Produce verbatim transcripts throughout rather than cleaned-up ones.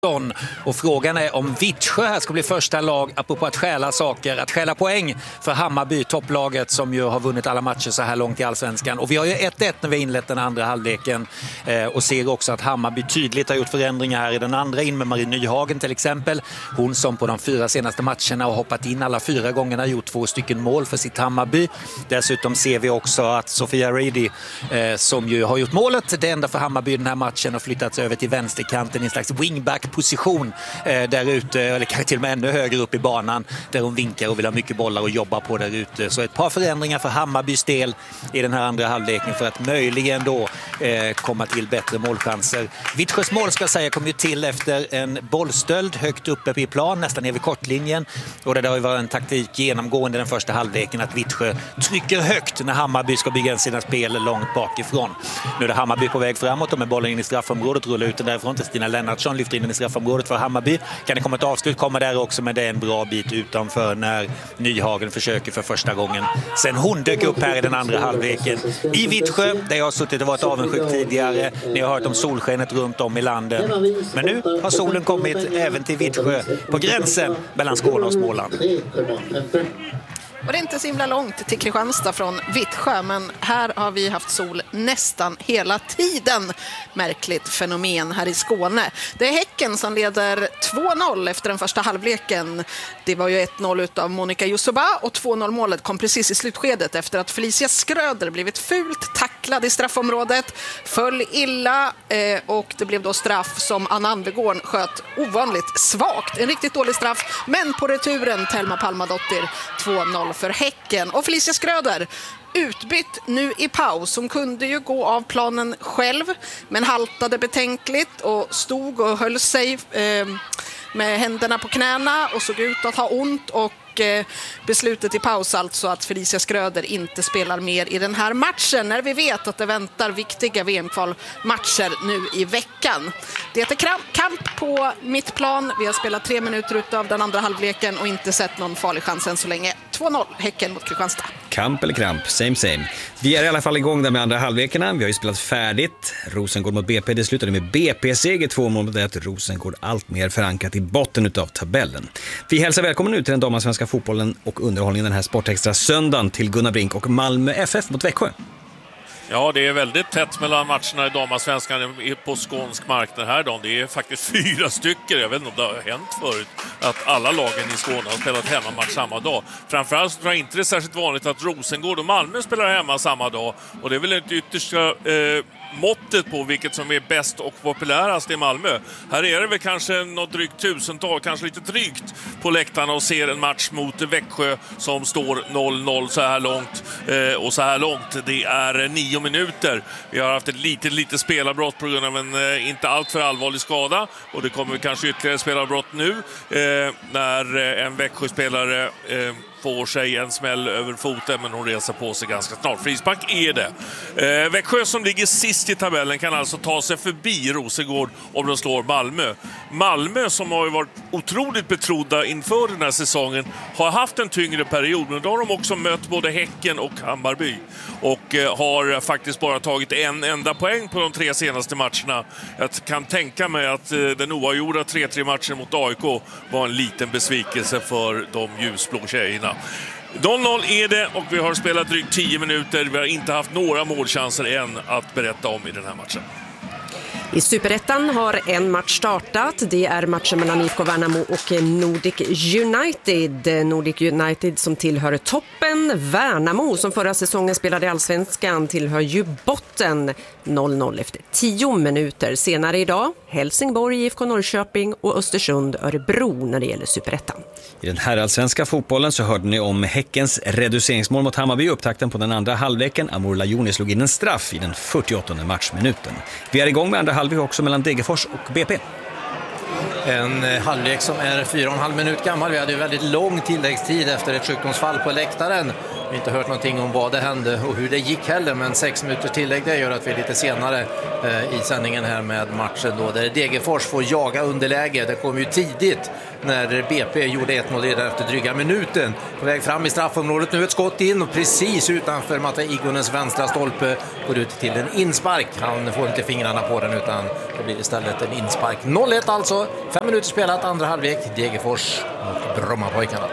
Och frågan är om Vittsjö här ska bli första lag, apropå att stjäla saker, att stjäla poäng för Hammarby, topplaget som ju har vunnit alla matcher så här långt i Allsvenskan. Och vi har ju ett ett när vi inlett den andra halvleken eh, och ser också att Hammarby tydligt har gjort förändringar här i den andra, in med Marie Nyhagen till exempel. Hon som på de fyra senaste matcherna har hoppat in alla fyra gångerna, gjort två stycken mål för sitt Hammarby. Dessutom ser vi också att Sofia Reidi eh, som ju har gjort målet, det enda för Hammarby i den här matchen, har flyttats över till vänsterkanten i en slags wingback position eh, där ute, eller kanske till och med ännu högre upp i banan där hon vinkar och vill ha mycket bollar och jobba på där ute. Så ett par förändringar för Hammarbys del i den här andra halvleken för att möjligen då eh, komma till bättre målchanser. Vittsjös mål ska jag säga kom ju till efter en bollstöld högt uppe i plan, nästan över kortlinjen, och det har ju varit en taktik genomgående den första halvleken att Vittsjö trycker högt när Hammarby ska bygga sina spel långt bakifrån. Nu är det Hammarby på väg framåt och med bollen in i straffområdet, rullar ut den därifrån till Stina Lennartsson, lyfter in den i straffområdet för Hammarby. Kan det komma ett avslut, komma där också, men det är en bra bit utanför när Nyhagen försöker för första gången. Sen hon dök upp här i den andra halvleken i Vittsjö, där jag har suttit och varit avundsjuk tidigare. Ni har hört om solskenet runt om i landet. Men nu har solen kommit även till Vittsjö, på gränsen mellan Skåne och Småland. Och det är inte så himla långt till Kristianstad från Vittsjö, men här har vi haft sol nästan hela tiden. Märkligt fenomen här i Skåne. Det är Häcken som leder två noll efter den första halvleken. Det var ju ett noll utav Monica Jusuba och två noll målet kom precis i slutskedet efter att Felicia Skröder blivit fult tacklad i straffområdet. Föll illa eh, och det blev då straff som Anna Andegård sköt ovanligt svagt. En riktigt dålig straff, men på returen Telma Palmadottir två noll för Häcken. Och Felicia Skröder utbytt nu i paus. Hon kunde ju gå av planen själv, men haltade betänkligt och stod och höll sig eh, med händerna på knäna och såg ut att ha ont, och beslutet i paus alltså att Felicia Skröder inte spelar mer i den här matchen, när vi vet att det väntar viktiga V M-kvalmatcher nu i veckan. Det är kamp på mittplan. Vi har spelat tre minuter utav den andra halvleken och inte sett någon farlig chans än så länge. två noll Häcken mot Kristianstad. Kamp eller kramp, same same. Vi är i alla fall igång där med andra halvlekarna. Vi har ju spelat färdigt. Rosengård mot B P, det slutade med B P-seger två mål mot ett. Rosengård allt mer förankrat i botten utav tabellen. Vi hälsar välkommen ut till den damallsvenska fotbollen och underhållningen den här Sportextra söndagen till Gunnar Brink och Malmö F F mot Växjö. Ja, det är väldigt tätt mellan matcherna i damallsvenskan på skånsk mark den här dagen. Det är faktiskt fyra stycken. Jag vet inte om det har hänt förut att alla lagen i Skåne har spelat hemmamatch samma dag. Framförallt tror jag inte det är särskilt vanligt att Rosengård och Malmö spelar hemma samma dag. Och det är väl ett yttersta eh, måttet på vilket som är bäst och populärast i Malmö. Här är det väl kanske något drygt tusental, kanske lite drygt på läktarna och ser en match mot Växjö som står noll noll så här långt. Eh, och så här långt, det är nio minuter. Vi har haft ett litet, litet spelarbrott på grund av en eh, inte allt för allvarlig skada. Och det kommer kanske ytterligare spelarbrott nu eh, när eh, en Växjö-spelare eh, får sig en smäll över foten, men hon reser på sig ganska snart. Frispark är det. Eh, Växjö som ligger sist i tabellen kan alltså ta sig förbi Rosengård om de slår Malmö. Malmö som har ju varit otroligt betrodda inför den här säsongen har haft en tyngre period, men då har de också mött både Häcken och Hammarby och eh, har faktiskt bara tagit en enda poäng på de tre senaste matcherna. Jag kan tänka mig att eh, den oavgjorda tre tre matchen mot A I K var en liten besvikelse för de ljusblå tjejerna. noll noll är det och vi har spelat drygt tio minuter. Vi har inte haft några målchanser än att berätta om i den här matchen. I Superettan har en match startat. Det är matchen mellan I F K Värnamo och Nordic United. Nordic United som tillhör toppen. Värnamo som förra säsongen spelade i Allsvenskan tillhör ju botten. noll noll efter tio minuter. Senare idag Helsingborg, I F K Norrköping och Östersund Örebro när det gäller Superettan. I den här allsvenska fotbollen så hörde ni om Häckens reduceringsmål mot Hammarby, upptakten på den andra halvleken. Amor Lajoni slog in en straff i den fyrtioåttonde matchminuten. Vi är igång med andra halvlek också mellan Degerfors och B P. En halvlek som är fyra och en halv minut gammal. Vi hade ju väldigt lång tilläggstid efter ett sjukdomsfall på läktaren. har inte hört någonting om vad det hände och hur det gick heller, men sex minuter tillägg det gör att vi är lite senare eh, i sändningen här med matchen då, där Degerfors får jaga underläge. Det kom ju tidigt när B P gjorde ett mål redan efter dryga minuten. På väg fram i straffområdet, nu ett skott in och precis utanför Matte Igonens vänstra stolpe går ut till en inspark. Han får inte fingrarna på den utan det blir istället en inspark. noll ett alltså, fem minuter spelat, andra halvlek, Degerfors mot Brommapojkarna.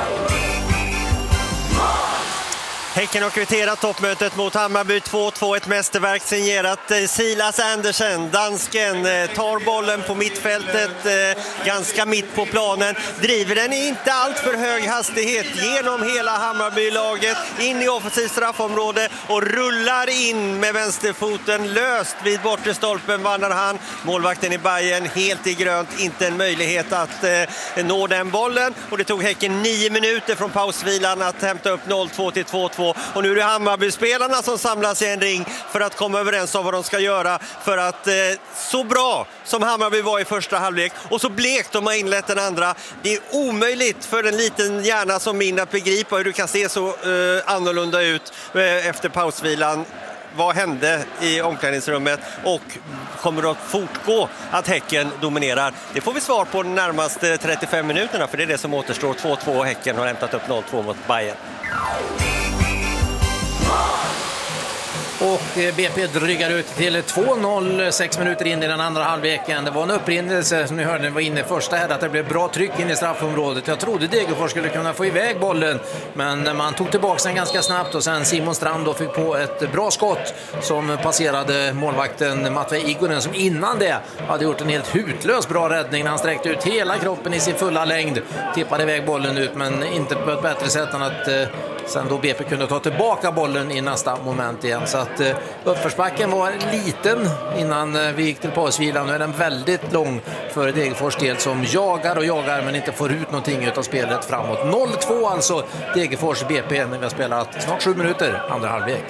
Häcken har kvitterat toppmötet mot Hammarby två två, ett mästerverk signerat Silas Andersen. Dansken tar bollen på mittfältet, ganska mitt på planen, driver den i inte allt för hög hastighet genom hela Hammarby-laget, in i offensivt straffområde och rullar in med vänsterfoten löst vid bortre stolpen vandrar han. Målvakten i Bayern helt i grönt, inte en möjlighet att eh, nå den bollen, och det tog Häcken nio minuter från pausvilan att hämta upp noll två till två två. Och nu är det Hammarby-spelarna som samlas i en ring för att komma överens om vad de ska göra för att eh, så bra som Hammarby var i första halvlek och så blekt de har inlett den andra. Det är omöjligt för en liten hjärna som min att begripa hur du kan se så eh, annorlunda ut eh, efter pausvilan. Vad hände i omklädningsrummet och kommer det att fortgå att Häcken dominerar? Det får vi svar på de närmaste trettiofem minuterna, för det är det som återstår. två två och Häcken har hämtat upp noll två mot Bayern. Och B P drygar ut till två noll sex minuter in i den andra halvleken. Det var en upprinnelse som ni hörde var inne i första här, att det blev bra tryck in i straffområdet. Jag trodde Degerfors skulle kunna få iväg bollen, men man tog tillbaka den ganska snabbt och sen Simon Strand då fick på ett bra skott som passerade målvakten Matte Igonen, som innan det hade gjort en helt hutlös bra räddning när han sträckte ut hela kroppen i sin fulla längd, tippade iväg bollen ut, men inte på ett bättre sätt än att eh, sen då B P kunde ta tillbaka bollen i nästa moment igen. Så att eh, uppförsbacken var liten innan eh, vi gick till pausvilan. Nu är den väldigt lång för Degerfors del, som jagar och jagar men inte får ut någonting av spelet framåt. noll två alltså Degerfors B P när vi har spelat snart sju minuter andra halvlek.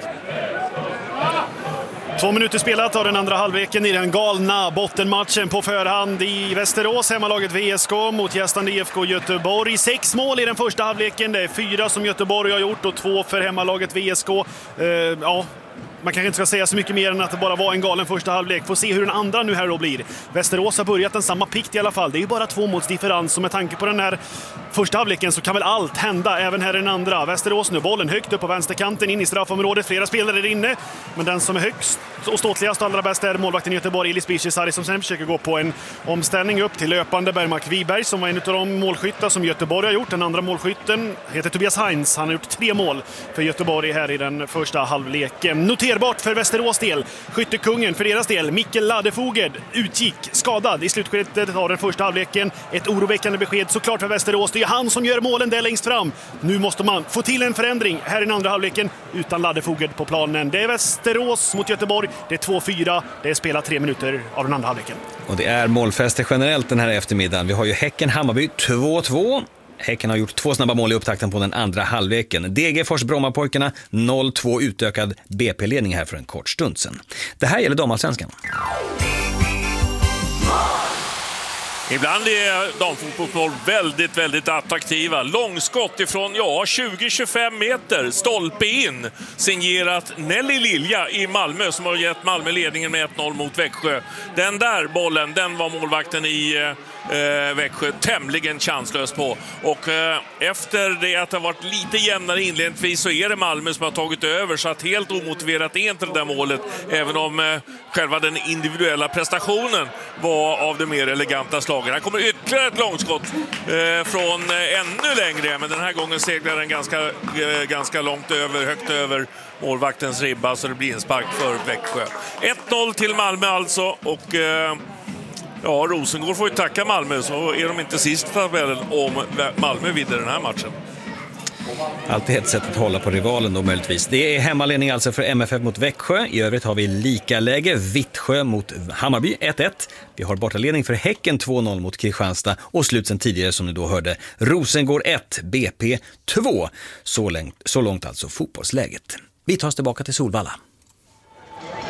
Två minuter spelat av den andra halvleken i den galna bottenmatchen på förhand i Västerås. Hemmalaget V S K mot gästande I F K Göteborg. Sex mål i den första halvleken. Det är fyra som Göteborg har gjort och två för hemmalaget V S K. Uh, ja... Man kanske inte ska säga så mycket mer än att det bara var en galen första halvlek. Får se hur den andra nu här då blir. Västerås har börjat den samma pikt i alla fall. Det är ju bara två målsdifferens, och med tanke på den här första halvleken så kan väl allt hända även här i den andra. Västerås nu, bollen högt upp på vänsterkanten in i straffområdet. Flera spelare är inne, men den som är högst och ståtligast och allra bäst är målvakten i Göteborg, Elis Bichesari, som sen försöker gå på en omställning upp till löpande Bergmark Wiberg, som var en av de målskyttar som Göteborg har gjort. Den andra målskytten heter Tobias Heinz. Han har gjort tre mål för Göteborg här i den första halvleken. Noterbart för Västerås del, skyttekungen för deras del, Mikkel Ladefoged, utgick skadad i slutskedet av den första halvleken. Ett oroväckande besked såklart för Västerås. Det är han som gör målen där längst fram. Nu måste man få till en förändring här i den andra halvleken utan Ladefoged på planen. Det är Västerås mot Göteborg. Det är två fyra. Det är spelat tre minuter av den andra halvleken. Och det är målfester generellt den här eftermiddagen. Vi har ju Häcken-Hammarby två två. Häcken har gjort två snabba mål i upptakten på den andra halvleken. Degerfors Brommapojkarna noll två, utökad B P-ledning här för en kort stund sedan. Det här gäller damallsvenskan. Ibland är damfotboll väldigt, väldigt attraktiva. Långskott ifrån ja, tjugo till tjugofem meter. Stolpe in. Signerat Nelly Lilja i Malmö, som har gett Malmö ledningen med ett noll mot Växjö. Den där bollen, den var målvakten i eh, Växjö tämligen chanslös på. Och eh, efter det att det har varit lite jämnare inledningsvis så är det Malmö som har tagit över. Så att helt omotiverat är inte det där målet. Även om eh, själva den individuella prestationen var av det mer eleganta slaget. Här kommer ytterligare ett långskott eh, från eh, ännu längre, men den här gången seglar den ganska, eh, ganska långt över, högt över målvaktens ribba, så det blir en spark för Växjö. ett noll till Malmö alltså, och eh, ja, Rosengård får ju tacka Malmö, så är de inte sist för tabellen om Malmö vinner den här matchen. Alltid ett sätt att hålla på rivalen då möjligtvis. Det är hemmaledning alltså för M F F mot Växjö. I övrigt har vi lika läge. Vittsjö mot Hammarby ett ett. Vi har bortaledning för Häcken två noll mot Kristianstad. Och slut sen tidigare som ni då hörde. Rosengård ett, B P två. Så långt, så långt alltså fotbollsläget. Vi tar oss tillbaka till Solvalla.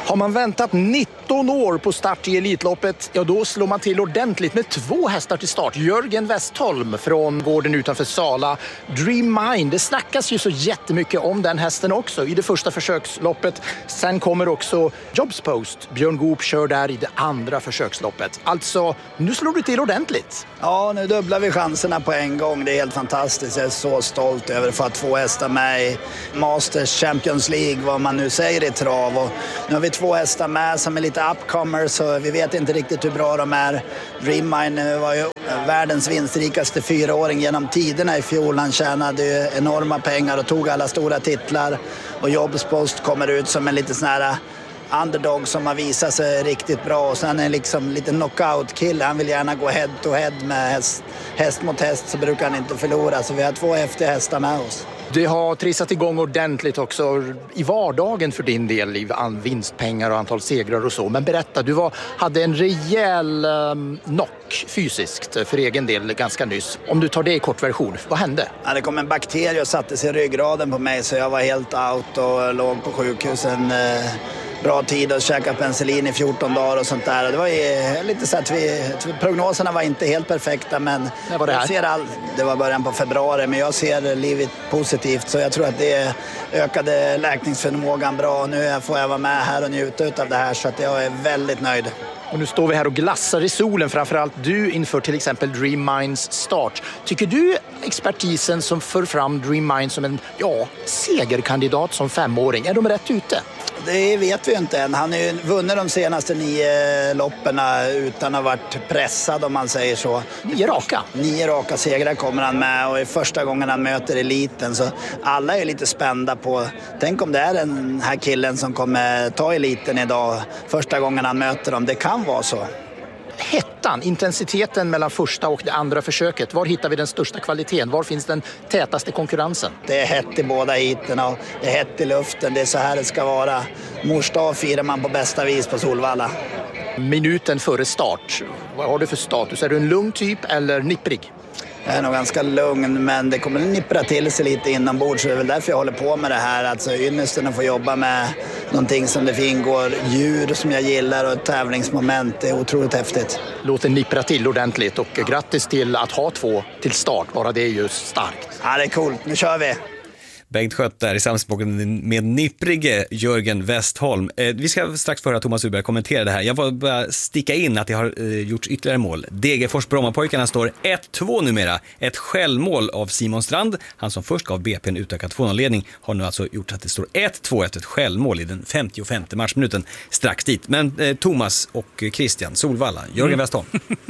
Har man väntat nitton år på start i Elitloppet, ja då slår man till ordentligt med två hästar till start. Jörgen Westholm från gården utanför Sala. Dream Mind, det snackas ju så jättemycket om den hästen också i det första försöksloppet. Sen kommer också Jobs Post. Björn Goop kör där i det andra försöksloppet. Alltså, nu slår du till ordentligt. Ja, nu dubblar vi chanserna på en gång. Det är helt fantastiskt. Jag är så stolt över att få två hästar med i Masters Champions League, vad man nu säger i trav. Och nu har vi två hästar med som är lite upcomers, så vi vet inte riktigt hur bra de är. Dream Mind var ju världens vinstrikaste fyraåring genom tiderna i fjol. Han tjänade ju enorma pengar och tog alla stora titlar. Och Jobs Post kommer ut som en lite sån här underdog som har visat sig riktigt bra. Och sen är liksom lite knockout-kille. Han vill gärna gå head to head med häst, häst mot häst, så brukar han inte förlora. Så vi har två häftiga hästar med oss. Det har trissat igång ordentligt också i vardagen för din del i vinstpengar och antal segrar och så. Men berätta, du var, hade en rejäl um, knock fysiskt för egen del ganska nyss. Om du tar det i kortversion, vad hände? Ja, det kom en bakterie och satte sig i ryggraden på mig, så jag var helt out och låg på sjukhusen. Eh, bra tid att käka penicillin i fjorton dagar och sånt där. Det var ju lite så att vi, prognoserna var inte helt perfekta, men det var, det här. Jag ser all, det var början på februari, men jag ser livet positivt, så jag tror att det ökade läkningsförmågan bra. Nu får jag vara med här och njuta av det här, så att jag är väldigt nöjd. Och nu står vi här och glassar i solen, framförallt du inför till exempel Dream Minds start. Tycker du expertisen som för fram Dream Mind som en ja, segerkandidat som femåring, är de rätt ute? Det vet vi inte än. Han har ju vunnit de senaste nio lopperna utan att ha varit pressad, om man säger så. Nio raka? Nio raka segrar kommer han med, och är första gången han möter eliten. Så alla är lite spända på, tänk om det är den här killen som kommer ta eliten idag. Första gången han möter dem, det kan vara så. Hettan, intensiteten mellan första och det andra försöket. Var hittar vi den största kvaliteten? Var finns den tätaste konkurrensen? Det är hett i båda heaterna och det är hett i luften. Det är så här det ska vara. Mors dag firar man på bästa vis på Solvalla. Minuten före start, vad har du för status? Är du en lugn typ eller nipprig? Jag är nog ganska lugn, men det kommer att nippra till sig lite inombords, så det är väl därför jag håller på med det här. Alltså ynnesten att få jobba med någonting som det ingår djur som jag gillar och ett tävlingsmoment. Det är otroligt häftigt. Låt det nippra till ordentligt, och grattis till att ha två till start. Bara det är ju starkt. Ja, det är coolt. Nu kör vi! Bengt Schött där i samspråken med nipprige Jörgen Westholm. Eh, vi ska strax få höra Thomas Uberg kommentera det här. Jag vill bara sticka in att det har eh, gjorts ytterligare mål. Degerfors Brommapojkarna står ett två numera. Ett självmål av Simon Strand. Han som först gav B P en utökad två noll-ledning har nu alltså gjort att det står ett två efter ett självmål i den femtiofemte matchminuten strax dit. Men eh, Thomas och Christian Solvalla, Jörgen mm. Westholm.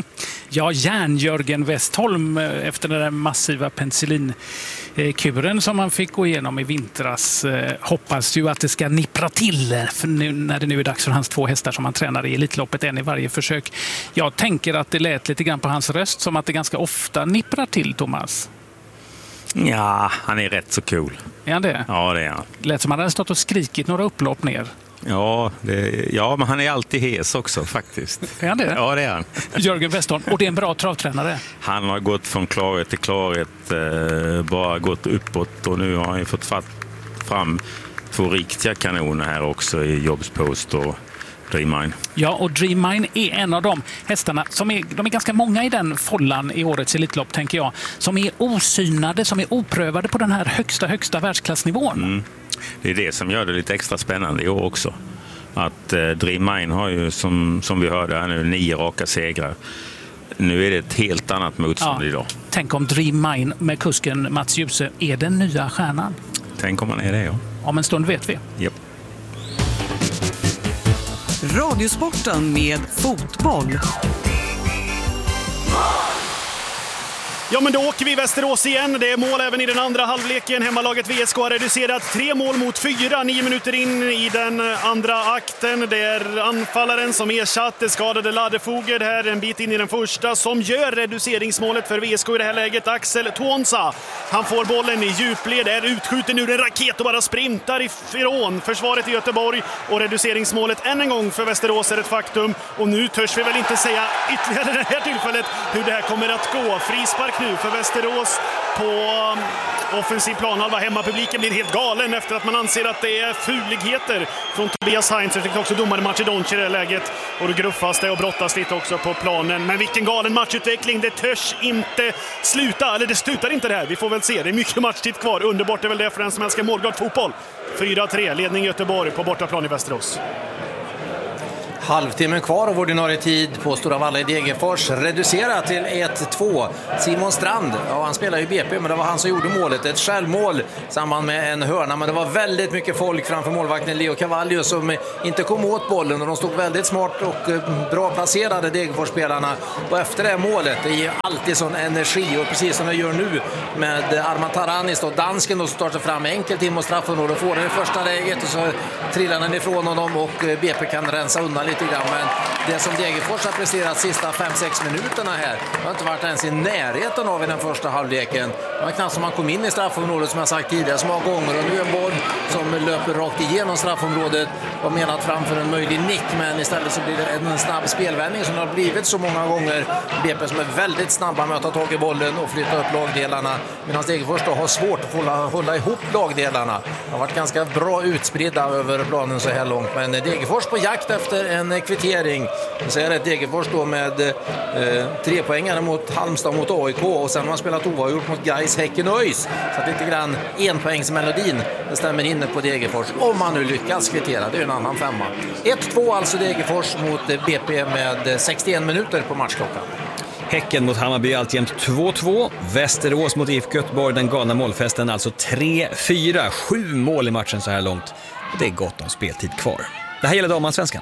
Ja, järn Jörgen Westholm efter den där massiva penicillinkuren som man fick gå igenom i vintras. Hoppas ju att det ska nippra till för nu, när det nu är dags för hans två hästar som han tränar i Elitloppet, en i varje försök. Jag tänker att det lät lite grann på hans röst som att det ganska ofta nipprar till, Thomas. Ja, han är rätt så cool. Är han det? Ja, det är han. Lät som att han hade stått och skrikit några upplopp ner. Ja, det, ja, men han är alltid hes också faktiskt. Är han det? Ja, det är han. Jörgen Westholm, och det är en bra travtränare. Han har gått från klarhet till klarhet, eh, bara gått uppåt, och nu har han ju fått fatt fram två riktiga kanoner här också i Jobs Post och Dream Mind. Ja, och Dream Mind är en av de hästarna som är, de är ganska många i den follan i årets Elitlopp, tänker jag, som är osynade, som är oprövade på den här högsta, högsta världsklassnivån. Mm. Det är det som gör det lite extra spännande i år också. Att eh, Dream Mind har ju, som, som vi hörde här nu, nio raka segrar. Nu är det ett helt annat motstånd ja. idag. Tänk om Dream Mind med kusken Mats Djuse är den nya stjärnan. Tänk om man är det, ja. Om en stund vet vi. Yep. Radiosporten med fotboll. Ja, men då åker vi i Västerås igen. Det är mål även i den andra halvleken. Hemmalaget V S K har reducerat tre mål mot fyra. Nio minuter in i den andra akten. Det är anfallaren som ersatte skadade Ladefoged här en bit in i den första, som gör reduceringsmålet för V S K i det här läget. Axel Tuonsa. Han får bollen i djupled, är utskjuten ur en raket och bara sprintar ifrån försvaret i Göteborg. Och reduceringsmålet än en gång för Västerås är ett faktum. Och nu törs vi väl inte säga ytterligare det här tillfället hur det här kommer att gå. Frispark halvlek nu för Västerås på offensiv planhalva. Hemmapubliken blir helt galen efter att man anser att det är fuligheter från Tobias Heinz. Det fick också domare Macedonci i det läget. Och det gruffas det och brottas lite också på planen. Men vilken galen matchutveckling. Det törs inte sluta. Eller det slutar inte det här. Vi får väl se. Det är mycket matchtid kvar. Underbart är väl det för den som älskar målglad fotboll. fyra tre. Ledning Göteborg på bortaplan i Västerås. Halvtimmen kvar av ordinarie tid på Stora Valla i Degerfors. Reducerat till ett två. Simon Strand, ja, han spelar ju B P, men det var han som gjorde målet. Ett självmål samman med en hörna. Men det var väldigt mycket folk framför målvakten Leo Cavallio som inte kom åt bollen. Och de stod väldigt smart och bra placerade, Degerfors-spelarna. Och efter det målet, det ger alltid sån energi. Och precis som jag gör nu med Arman Taranis och dansken då startar fram enkelt in mot straffområdet och får den i första läget. Och så trillar den ifrån honom och B P kan rensa undan lite grann. Men det som Degerfors har presterat sista fem sex minuterna här har inte varit ens i närheten av i den första halvleken. Det var knappt som man kom in i straffområdet, som jag sagt tidigare, så många gånger. Och nu en boll som löper rakt igenom straffområdet och menat framför en möjlig nick, men istället så blir det en snabb spelvändning som har blivit så många gånger. B P som är väldigt snabba med att ta tag i bollen och flytta upp lagdelarna, medan Degerfors då har svårt att hålla, hålla ihop lagdelarna. De har varit ganska bra utspridda över planen så här långt, men Degerfors på jakt efter en kvittering. Så är det Degerfors då med eh, tre poängare mot Halmstad mot A I K, och sen har man spelat oavgjort mot Gais, Häcken och ÖIS. Så att lite grann enpoängsmelodin, det stämmer inne på Degerfors. Om man nu lyckas kvittera, det är en annan femma. ett två alltså Degerfors mot B P med sextioen minuter på matchklockan. Häcken mot Hammarby alltjämt två två. Västerås mot I F K Göteborg, den galna målfesten alltså tre fyra. Sju mål i matchen så här långt. Och det är gott om speltid kvar. Det här gäller damallsvenskan.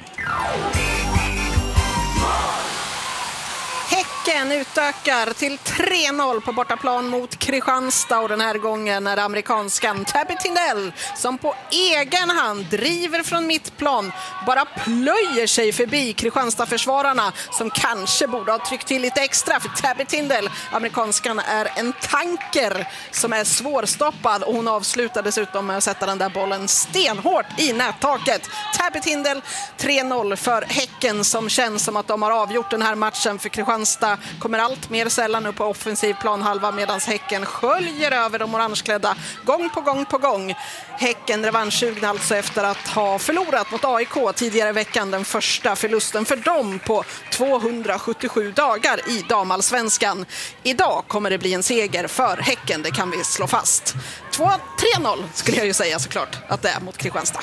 Häcken utökar till tre noll på bortaplan mot Kristianstad, och den här gången är det amerikanskan Tabby Tindell som på egen hand driver från mittplan, bara plöjer sig förbi Kristianstad-försvararna som kanske borde ha tryckt till lite extra, för Tabby Tindell, amerikanskan, är en tanker som är svårstoppad, och hon avslutar dessutom med att sätta den där bollen stenhårt i nättaket. Tabby Tindell, tre noll för Häcken, som känns som att de har avgjort den här matchen, för Kristianstad kommer allt mer sällan upp på offensiv planhalva, medan Häcken sköljer över de orangeklädda gång på gång på gång. Häcken revanschsugna alltså efter att ha förlorat mot A I K tidigare i veckan, den första förlusten för dem på tvåhundrasjuttiosju dagar i damallsvenskan. Idag kommer det bli en seger för Häcken, det kan vi slå fast. två tre noll skulle jag ju säga såklart att det är mot Kristianstad.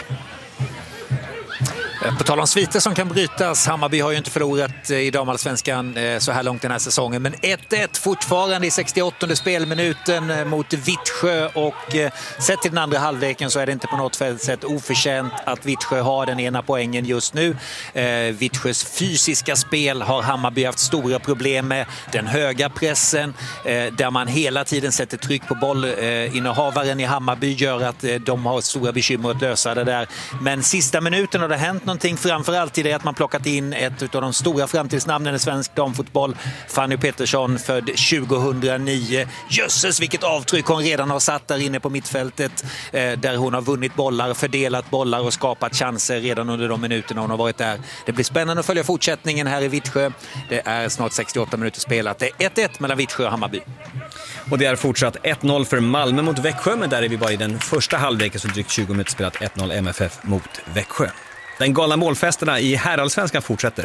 På tal om sviter som kan brytas, Hammarby har ju inte förlorat i damallsvenskan så här långt den här säsongen, men ett ett fortfarande i sextioåttonde spelminuten mot Vittsjö, och sett till den andra halvleken så är det inte på något sätt oförtjänt att Vittsjö har den ena poängen just nu. Vittsjös fysiska spel har Hammarby haft stora problem med, den höga pressen där man hela tiden sätter tryck på bollinnehavaren i Hammarby gör att de har stora bekymmer att lösa det där, men sista minuten har det hänt någonting, framförallt i det att man plockat in ett av de stora framtidsnamnen i svensk damfotboll, Fanny Pettersson, född tjugohundranio. Jösses, vilket avtryck hon redan har satt där inne på mittfältet, eh, där hon har vunnit bollar, fördelat bollar och skapat chanser redan under de minuterna hon har varit där. Det blir spännande att följa fortsättningen här i Vittsjö. Det är snart sextioåtta minuter spelat. Det är ett ett mellan Vittsjö och Hammarby. Och det är fortsatt ett noll för Malmö mot Växjö, men där är vi bara i den första halvleken, så drygt tjugo minuter spelat. Ett noll M F F mot Växjö. Den galna målfesterna i herrallsvenskan fortsätter.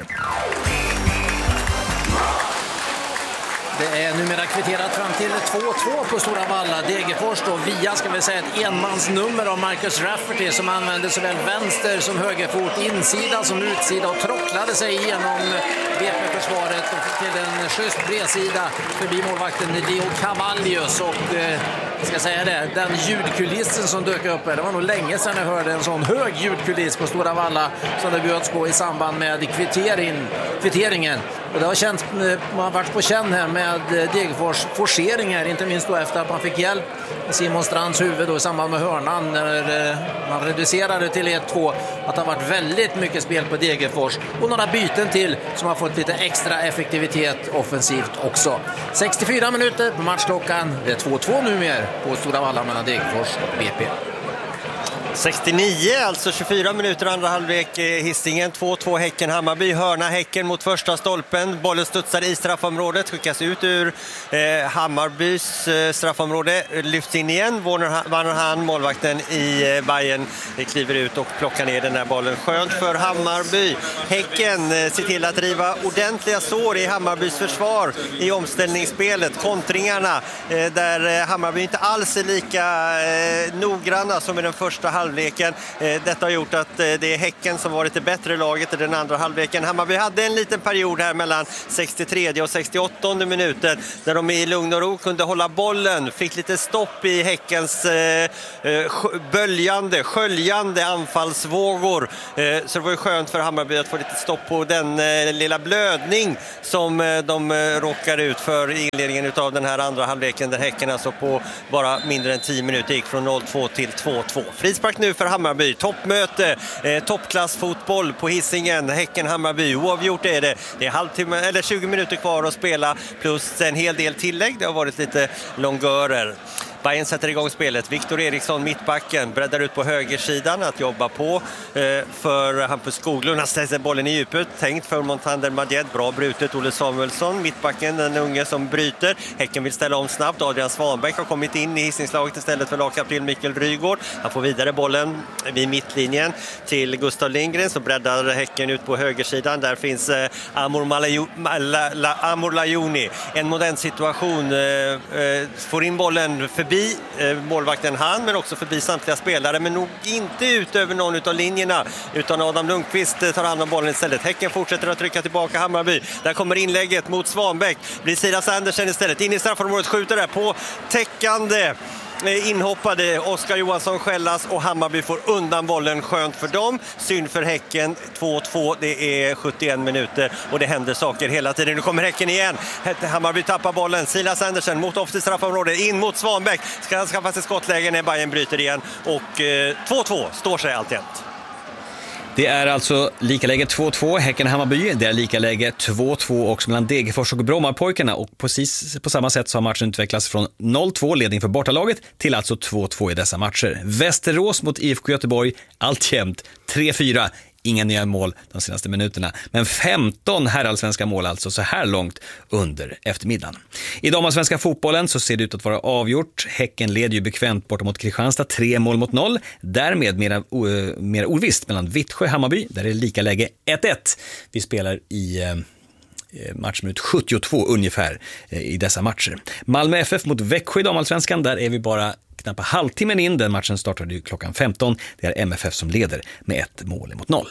Det är numera kvitterat fram till två två på Stora Valla. Degerfors då via, ska vi säga, ett enmansnummer av Marcus Rafferty som använde såväl vänster som högerfot, insida som utsida, och trocklade sig igenom B P-försvaret och till en schysst bredsida förbi målvakten Leo Cavallio. Och eh, jag ska säga det, den ljudkulissen som dök upp här, det var nog länge sedan jag hörde en sån hög ljudkuliss på Stora Valla som det bjöds på i samband med kvittering, kvitteringen. Och det har känts, man har varit på känn här med Degerfors forceringar, inte minst då efter att man fick hjälp Simon Strands huvud då i samband med hörnan när man reducerade till ett två, att det har varit väldigt mycket spel på Degerfors och några byten till som har fått lite extra effektivitet offensivt också. sextiofyra minuter på matchklockan, det är två två numera på Stora Valla mellan Degerfors och B P. sextionio, alltså tjugofyra minuter andra halvlek i Hisingen. två två Häcken Hammarby. Hörna Häcken mot första stolpen. Bollen studsar i straffområdet, skickas ut ur eh, Hammarbys eh, straffområde. Lyfts in igen. Vannerhan, målvakten i eh, Bayern, kliver ut och plockar ner den där bollen. Skönt för Hammarby. Häcken eh, ser till att driva ordentliga sår i Hammarbys försvar i omställningsspelet. Kontringarna eh, där eh, Hammarby inte alls är lika eh, noggranna som i den första halvleken. Eh, detta har gjort att eh, det är Häcken som varit det bättre laget i den andra halvleken. Hammarby hade en liten period här mellan sextiotre och sextioåtta minuten där de i lugn och ro kunde hålla bollen. Fick lite stopp i Häckens eh, böljande, sköljande anfallsvågor. Eh, så det var ju skönt för Hammarby att få lite stopp på den eh, lilla blödning som eh, de eh, råkar ut för i inledningen av den här andra halvleken där Häcken alltså på bara mindre än tio minuter gick från noll två till två två. Frispark nu för Hammarby. Toppmöte, eh, toppklassfotboll på Hisingen. Häcken-Hammarby. Oavgjort är det. Det är halvtimme, eller tjugo minuter kvar att spela plus en hel del tillägg. Det har varit lite långörer. Bayern sätter igång spelet. Viktor Eriksson, mittbacken, breddar ut på högersidan att jobba på eh, för Hampus Skoglund. Han ställer bollen i djupet. Tänkt för Montander Madjed. Bra brutet. Olle Samuelsson, mittbacken, den unge som bryter. Häcken vill ställa om snabbt. Adrian Svanbäck har kommit in i Hisingslaget istället för lagkapten Mikael Rygård. Han får vidare bollen vid mittlinjen till Gustav Lindgren, så breddar Häcken ut på högersidan. Där finns eh, Amor, Malayu, La, La, Amor Lajoni. En modern situation. Eh, eh, får in bollen förbi Eh, målvakten han, men också förbi samtliga spelare, men nog inte ut över någon av linjerna, utan Adam Lundqvist eh, tar hand om bollen istället. Häcken fortsätter att trycka tillbaka Hammarby. Där kommer inlägget mot Svanbäck. Blir Silas Andersen istället in i straffområdet, skjuter där på täckande inhoppade Oskar Johansson skällas och Hammarby får undan bollen. Skönt för dem, synd för Häcken. Två två, det är sjuttioen minuter och det händer saker hela tiden. Nu kommer Häcken igen. Hammarby tappar bollen. Silas Andersen mot offensivt straffområde in mot Svanbäck. Ska han skaffa sig skottläge när Bayern bryter igen och eh, två två står sig alltjämt. Det är alltså lika läge två två Häcken-Hammarby. Det är lika läge två två också mellan Degerfors och Brommapojkarna. Och precis på samma sätt så har matchen utvecklats från noll två ledning för bortalaget till alltså två två i dessa matcher. Västerås mot I F K Göteborg, alltjämt tre fyra. Inga nya mål de senaste minuterna. Men femton herrallsvenska mål alltså så här långt under eftermiddagen. I damallsvenska fotbollen så ser det ut att vara avgjort. Häcken leder ju bekvämt borta mot Kristianstad, tre mål mot noll. Därmed mer, uh, mer ovisst mellan Vittsjö och Hammarby. Där är det lika läge ett ett. Vi spelar i... Uh, matchminut sjuttiotvå ungefär i dessa matcher. Malmö F F mot Växjö i damallsvenskan, där är vi bara knappt halvtimmen in. Den matchen startade ju klockan femton. Det är M F F som leder med ett mål mot noll.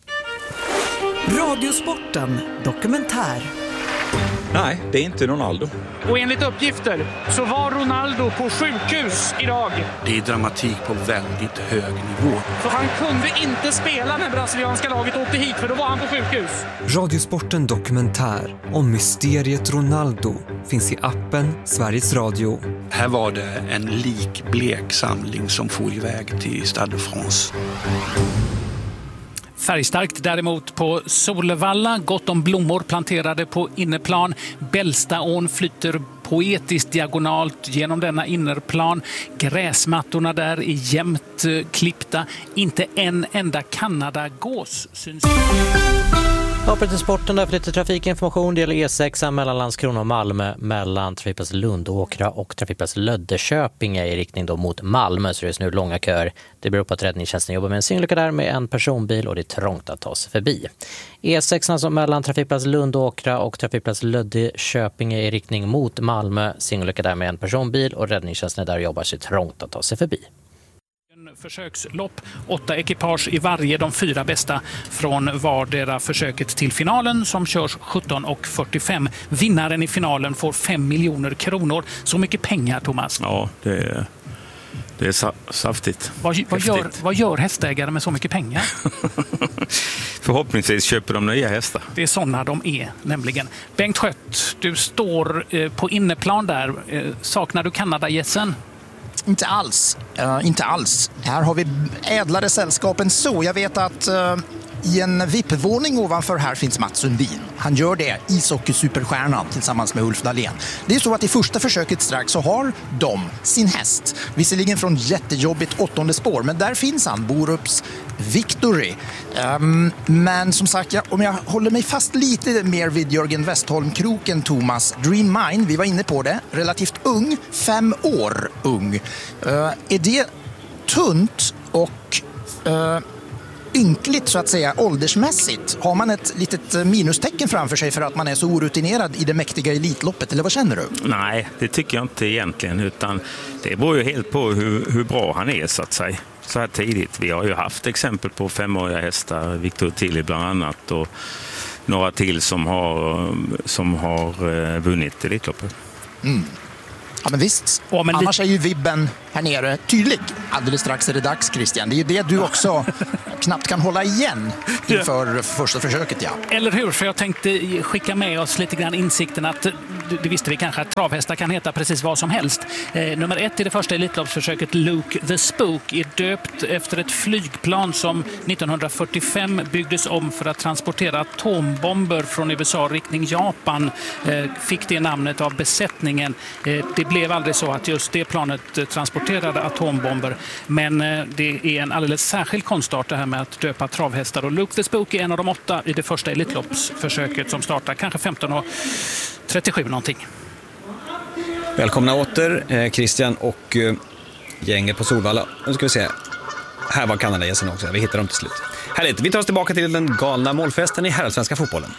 Radiosporten dokumentär. Nej, det är inte Ronaldo. Och enligt uppgifter så var Ronaldo på sjukhus idag. Det är dramatik på väldigt hög nivå. Så han kunde inte spela när brasilianska laget åkte hit, för då var han på sjukhus. Radiosporten dokumentär om mysteriet Ronaldo finns i appen Sveriges Radio. Här var det en likblek samling som for iväg till Stade de France. Färgstarkt däremot på Solvalla, gott om blommor planterade på innerplan. Bällstaån flyter poetiskt diagonalt genom denna innerplan. Gräsmattorna där är jämnt klippta. Inte en enda Kanadagås syns. Hoppar till sporten, där flyttar trafikinformation. Det gäller E sex mellan Landskrona och Malmö, mellan trafikplats Lundåkra och trafikplats Löddeköping i riktning då mot Malmö, så det är just nu långa köer. Det beror på att räddningstjänsten jobbar med en synlycka där med en personbil och det är trångt att ta sig förbi. E sex alltså mellan trafikplats Lundåkra och trafikplats Löddeköping i riktning mot Malmö, synlycka där med en personbil och räddningstjänsten där jobbar sig trångt att ta sig förbi. Försökslopp, åtta ekipage i varje, de fyra bästa från vardera försöket till finalen som körs sjutton och fyrtiofem. Vinnaren i finalen får fem miljoner kronor. Så mycket pengar, Thomas. Ja, det är, det är sa- saftigt. Vad, vad, gör, vad gör hästägare med så mycket pengar? Förhoppningsvis köper de nya hästar. Det är sådana de är, nämligen. Bengt Schött, du står eh, på inneplan där. Eh, saknar du Kanadagässen? Inte alls. Uh, inte alls. Här har vi ädlare sällskap än så. Jag vet att uh, I en V I P-våning ovanför här finns Mats Sundin. Han gör det, ishockey-superstjärnan tillsammans med Ulf Dahlén. Det är så att i första försöket strax så har de sin häst. Visserligen från jättejobbigt åttonde spår, men där finns han, Borups Victory. Um, men som sagt, ja, om jag håller mig fast lite mer vid Jörgen Westholm-kroken, Thomas, Dream Mind, vi var inne på det, relativt ung, fem år ung. Uh, är det tunt och uh, ynkligt så att säga åldersmässigt? Har man ett litet minustecken framför sig för att man är så orutinerad i det mäktiga elitloppet, eller vad känner du? Nej, det tycker jag inte egentligen, utan det beror ju helt på hur, hur bra han är så att säga. Så här tidigt. Vi har ju haft exempel på femåriga hästar, Victor Tilly bland annat, och några till som har, som har vunnit elitloppet. Mm. Ja, men visst. Ja, men annars är ju vibben här nere tydlig. Alldeles strax är det dags, Christian. Det är ju det du också knappt kan hålla igen inför första försöket. Ja. Eller hur? För jag tänkte skicka med oss lite grann insikten att det visste vi kanske att travhästar kan heta precis vad som helst. Eh, nummer ett i det första elitloppsförsöket, Luke the Spook, är döpt efter ett flygplan som nittonhundrafyrtiofem byggdes om för att transportera atombomber från U S A riktning Japan. Eh, fick det namnet av besättningen. Eh, det blev aldrig så att just det planet transporterade atombomber, men det är en alldeles särskild konstart det här med att döpa travhästar, och Luke the Spook är en av de åtta i det första elitloppsförsöket som startar kanske femton och trettiosju någonting. Välkomna åter Christian och gänget på Solvalla. Nu ska vi se. Här var kanadagässen också, vi hittar dem till slut. Härligt, vi tar oss tillbaka till den galna målfesten i herrallsvenska fotbollen.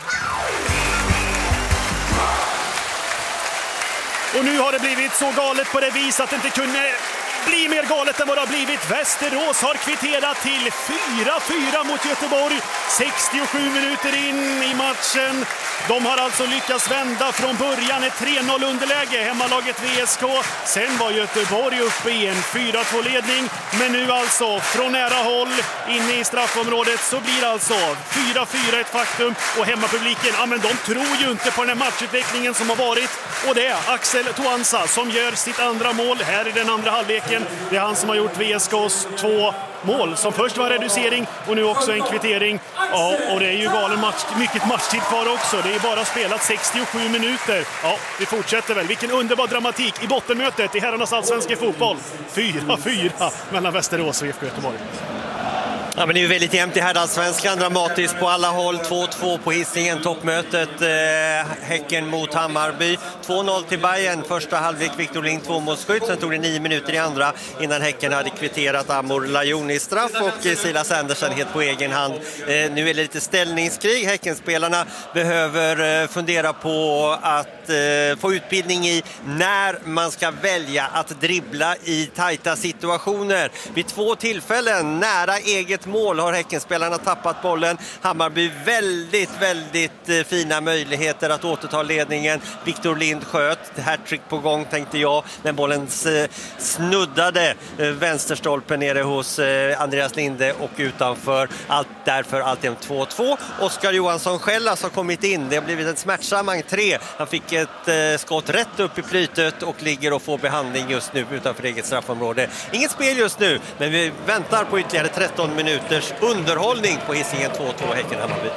Och nu har det blivit så galet på det vis att det inte kunde bli mer galet än vad det har blivit. Västerås har kvitterat till fyra fyra mot Göteborg. sextiosju minuter in i matchen. De har alltså lyckats vända från början ett tre noll underläge, hemmalaget V S K. Sen var Göteborg uppe i en fyra två ledning. Men nu alltså från nära håll inne i straffområdet så blir alltså fyra fyra ett faktum. Och hemmapubliken, ja men de tror ju inte på den här matchutvecklingen som har varit. Och det är Axel Toansa som gör sitt andra mål här i den andra halvleken. Det är han som har gjort V S K:s två mål, som först var reducering och nu också en kvittering. Ja, och det är ju galen match, mycket matchtid kvar också. Det är bara spelat sextiosju minuter. Ja, vi fortsätter väl. Vilken underbar dramatik i bottenmötet i herrarnas allsvenska fotboll. fyra fyra mellan Västerås och I F K Göteborg. Ja, men det är ju väldigt jämnt i herrallsvenskan, dramatiskt på alla håll. två två på Hisingen, toppmötet. Eh, Häcken mot Hammarby. två noll till Bayern, första halvlek Victor Lind två målskytt. Sen tog det nio minuter i andra innan Häcken hade kvitterat Amor Lajon i straff och eh, Silas Andersen helt på egen hand. Eh, nu är det lite ställningskrig. Häckenspelarna behöver eh, fundera på att eh, få utbildning i när man ska välja att dribbla i tajta situationer. Vid två tillfällen nära eget mål har Häckenspelarna tappat bollen. Hammarby väldigt, väldigt eh, fina möjligheter att återta ledningen. Victor Lind sköt. Hattrick på gång tänkte jag. Men bollen eh, snuddade eh, vänsterstolpen nere hos eh, Andreas Linde och utanför. Allt därför alltid två två. Oskar Johansson själv har kommit in. Det har blivit en smärtsam entré. Han fick ett eh, skott rätt upp i plytet och ligger och får behandling just nu utanför eget straffområde. Inget spel just nu, men vi väntar på ytterligare tretton minuter underhållning på Hisingen två två Häcken-Hammarby.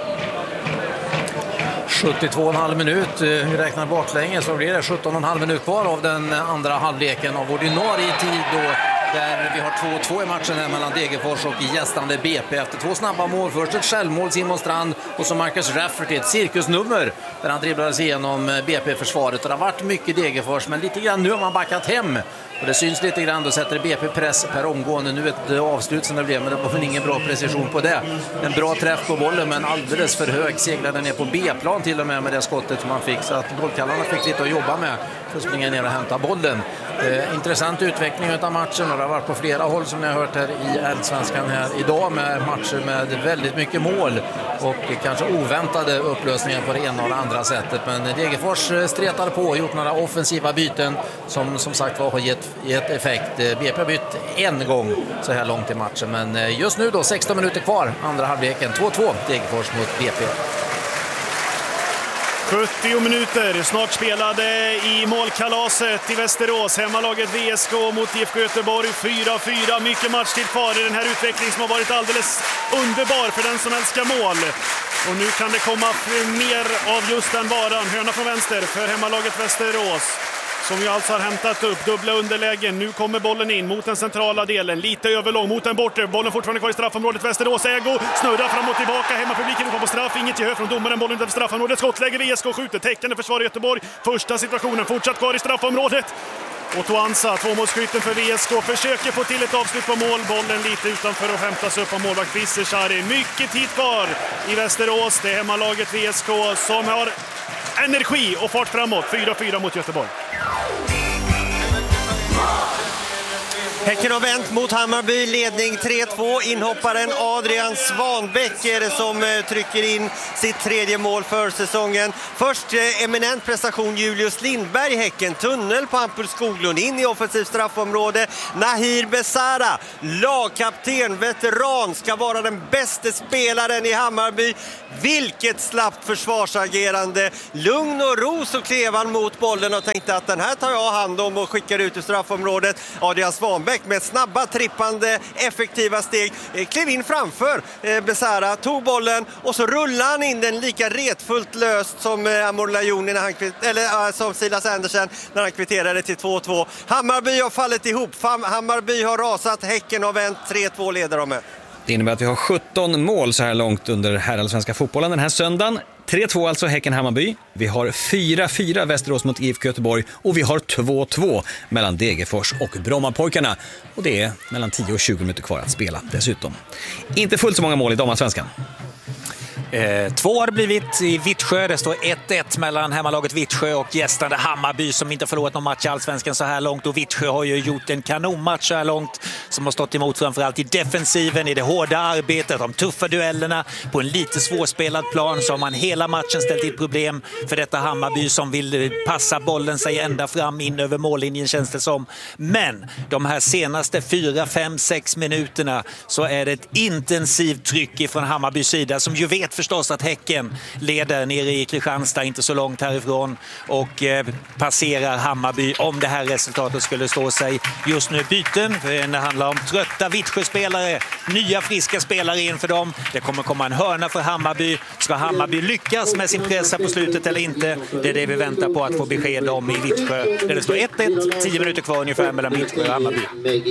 sjuttiotvå och en halv minut, vi räknar baklänges så blir det sjutton och en halv minut kvar av den andra halvleken av ordinarie tid då, där vi har två två i matchen här mellan Degerfors och gästande B P efter två snabba mål. Först ett självmål, Simon Strand, och så Marcus Rafferty, ett cirkusnummer där han dribblades igenom B P-försvaret. Och det har varit mycket Degerfors, men lite grann nu har man backat hem. Och det syns lite grann, då sätter B P press per omgående. Nu ett avslut som det blev, men det var ingen bra precision på det. En bra träff på bollen, men alldeles för hög, seglade ner på B-plan till och med med det skottet som han fick. Så att bollkallarna fick lite att jobba med för att springa ner och hämta bollen. Eh, intressant utveckling av matchen, och det har varit på flera håll som ni har hört här i Allsvenskan här idag, med matcher med väldigt mycket mål och kanske oväntade upplösningar på det ena och det andra sättet. Men Degerfors stretar på och gjort några offensiva byten som som sagt var har gett, gett effekt. B P har bytt en gång så här långt i matchen, men just nu då sexton minuter kvar, andra halvleken, två två Degerfors mot B P. sjuttio minuter snart spelade i målkalaset i Västerås. Hemmalaget V S K mot I F K Göteborg fyra fyra. Mycket matchtid kvar i den här utvecklingen som har varit alldeles underbar för den som älskar mål. Och nu kan det komma mer av just den varan. Hörna från vänster för hemmalaget Västerås, som ju alltså har hämtat upp dubbla underlägen. Nu kommer bollen in mot den centrala delen. Lite överlång mot den bortre. Bollen fortfarande kvar i straffområdet. Västerås ägo. Snurrar fram och tillbaka. Hemmapubliken är på straff. Inget gehör från domaren. Bollen utanför straffområdet. Skottläge. V S K skjuter. Täckande försvar i Göteborg. Första situationen. Fortsatt kvar i straffområdet. Och Toansa, tvåmålsskytten för V S K, försöker få till ett avslut på mål. Bollen lite utanför och hämtas upp av målvakt Bisseshari. Mycket tid kvar i Västerås. Det är hemmalaget V S K som har energi och fart framåt. fyra fyra mot Göteborg. Häcken har vänt mot Hammarby, ledning tre två. Inhopparen Adrian Svanbäck är det som trycker in sitt tredje mål för säsongen. Först eh, eminent prestation Julius Lindberg, Häcken. Tunnel på Hampus Skoglund, in i offensiv straffområde. Nahir Besara, lagkapten, veteran, ska vara den bästa spelaren i Hammarby. Vilket slappt försvarsagerande. Lugn och ro så klev han mot bollen och tänkte att den här tar jag hand om och skickar ut i straffområdet. Adrian Svanbäck med snabba, trippande, effektiva steg klev in framför eh, Besara, tog bollen och så rullade han in den lika retfullt löst som eh, Amor Lajoni när han kvitt- eller äh, som Silas Andersen när han kvitterade till två två. Hammarby har fallit ihop. Fam- Hammarby har rasat, Häcken har vänt, tre två leder de med. Det innebär att vi har sjutton mål så här långt under herrallsvenska fotbollen den här söndagen. tre två alltså Häcken-Hammarby. Vi har fyra fyra Västerås mot I F K Göteborg och vi har två två mellan Degerfors och Brommapojkarna. Och det är mellan tio och tjugo minuter kvar att spela dessutom. Inte fullt så många mål i damallsvenskan. Eh, två har det blivit i Vittsjö. Det står ett ett mellan hemmalaget Vittsjö och gästande Hammarby som inte förlorat någon match i allsvenskan så här långt. Och Vittsjö har ju gjort en kanonmatch så här långt som har stått emot framförallt i defensiven, i det hårda arbetet, de tuffa duellerna på en lite svårspelad plan. Så har man hela matchen ställt till problem för detta Hammarby som vill passa bollen sig ända fram in över mållinjen, känns det som. Men de här senaste fyra, fem, sex minuterna så är det ett intensivt tryck ifrån Hammarbys sida, som ju vet förstås att Häcken leder nere i Kristianstad, inte så långt härifrån, och eh, passerar Hammarby om det här resultatet skulle stå sig. Just nu byten, det handlar om trötta Vittsjö-spelare, nya friska spelare in för dem. Det kommer komma en hörna för Hammarby. Ska Hammarby lyckas med sin pressa på slutet eller inte? Det är det vi väntar på att få besked om i Vittsjö. Där det står ett ett, tio minuter kvar ungefär mellan Vittsjö och Hammarby.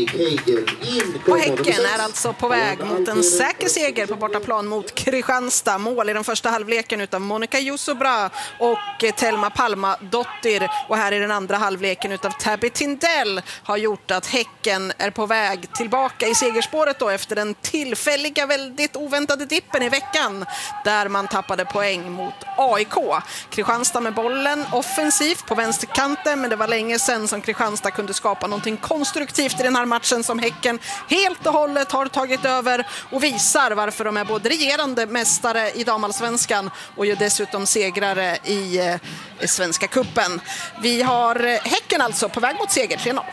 Och Häcken är alltså på väg mot en säker seger på bortaplan mot Kristianstad. Mål i den första halvleken utav Monica Jusobra och Telma Palma Dottir, och här i den andra halvleken utav Tabby Tindell har gjort att Häcken är på väg tillbaka i segerspåret då efter den tillfälliga, väldigt oväntade dippen i veckan där man tappade poäng mot A I K. Kristianstad med bollen offensivt på vänsterkanten, men det var länge sedan som Kristianstad kunde skapa någonting konstruktivt i den här matchen som Häcken helt och hållet har tagit över och visar varför de är både regerande mästare i damallsvenskan och ju dessutom segrare i eh, Svenska kuppen. Vi har Häcken alltså på väg mot seger tre noll.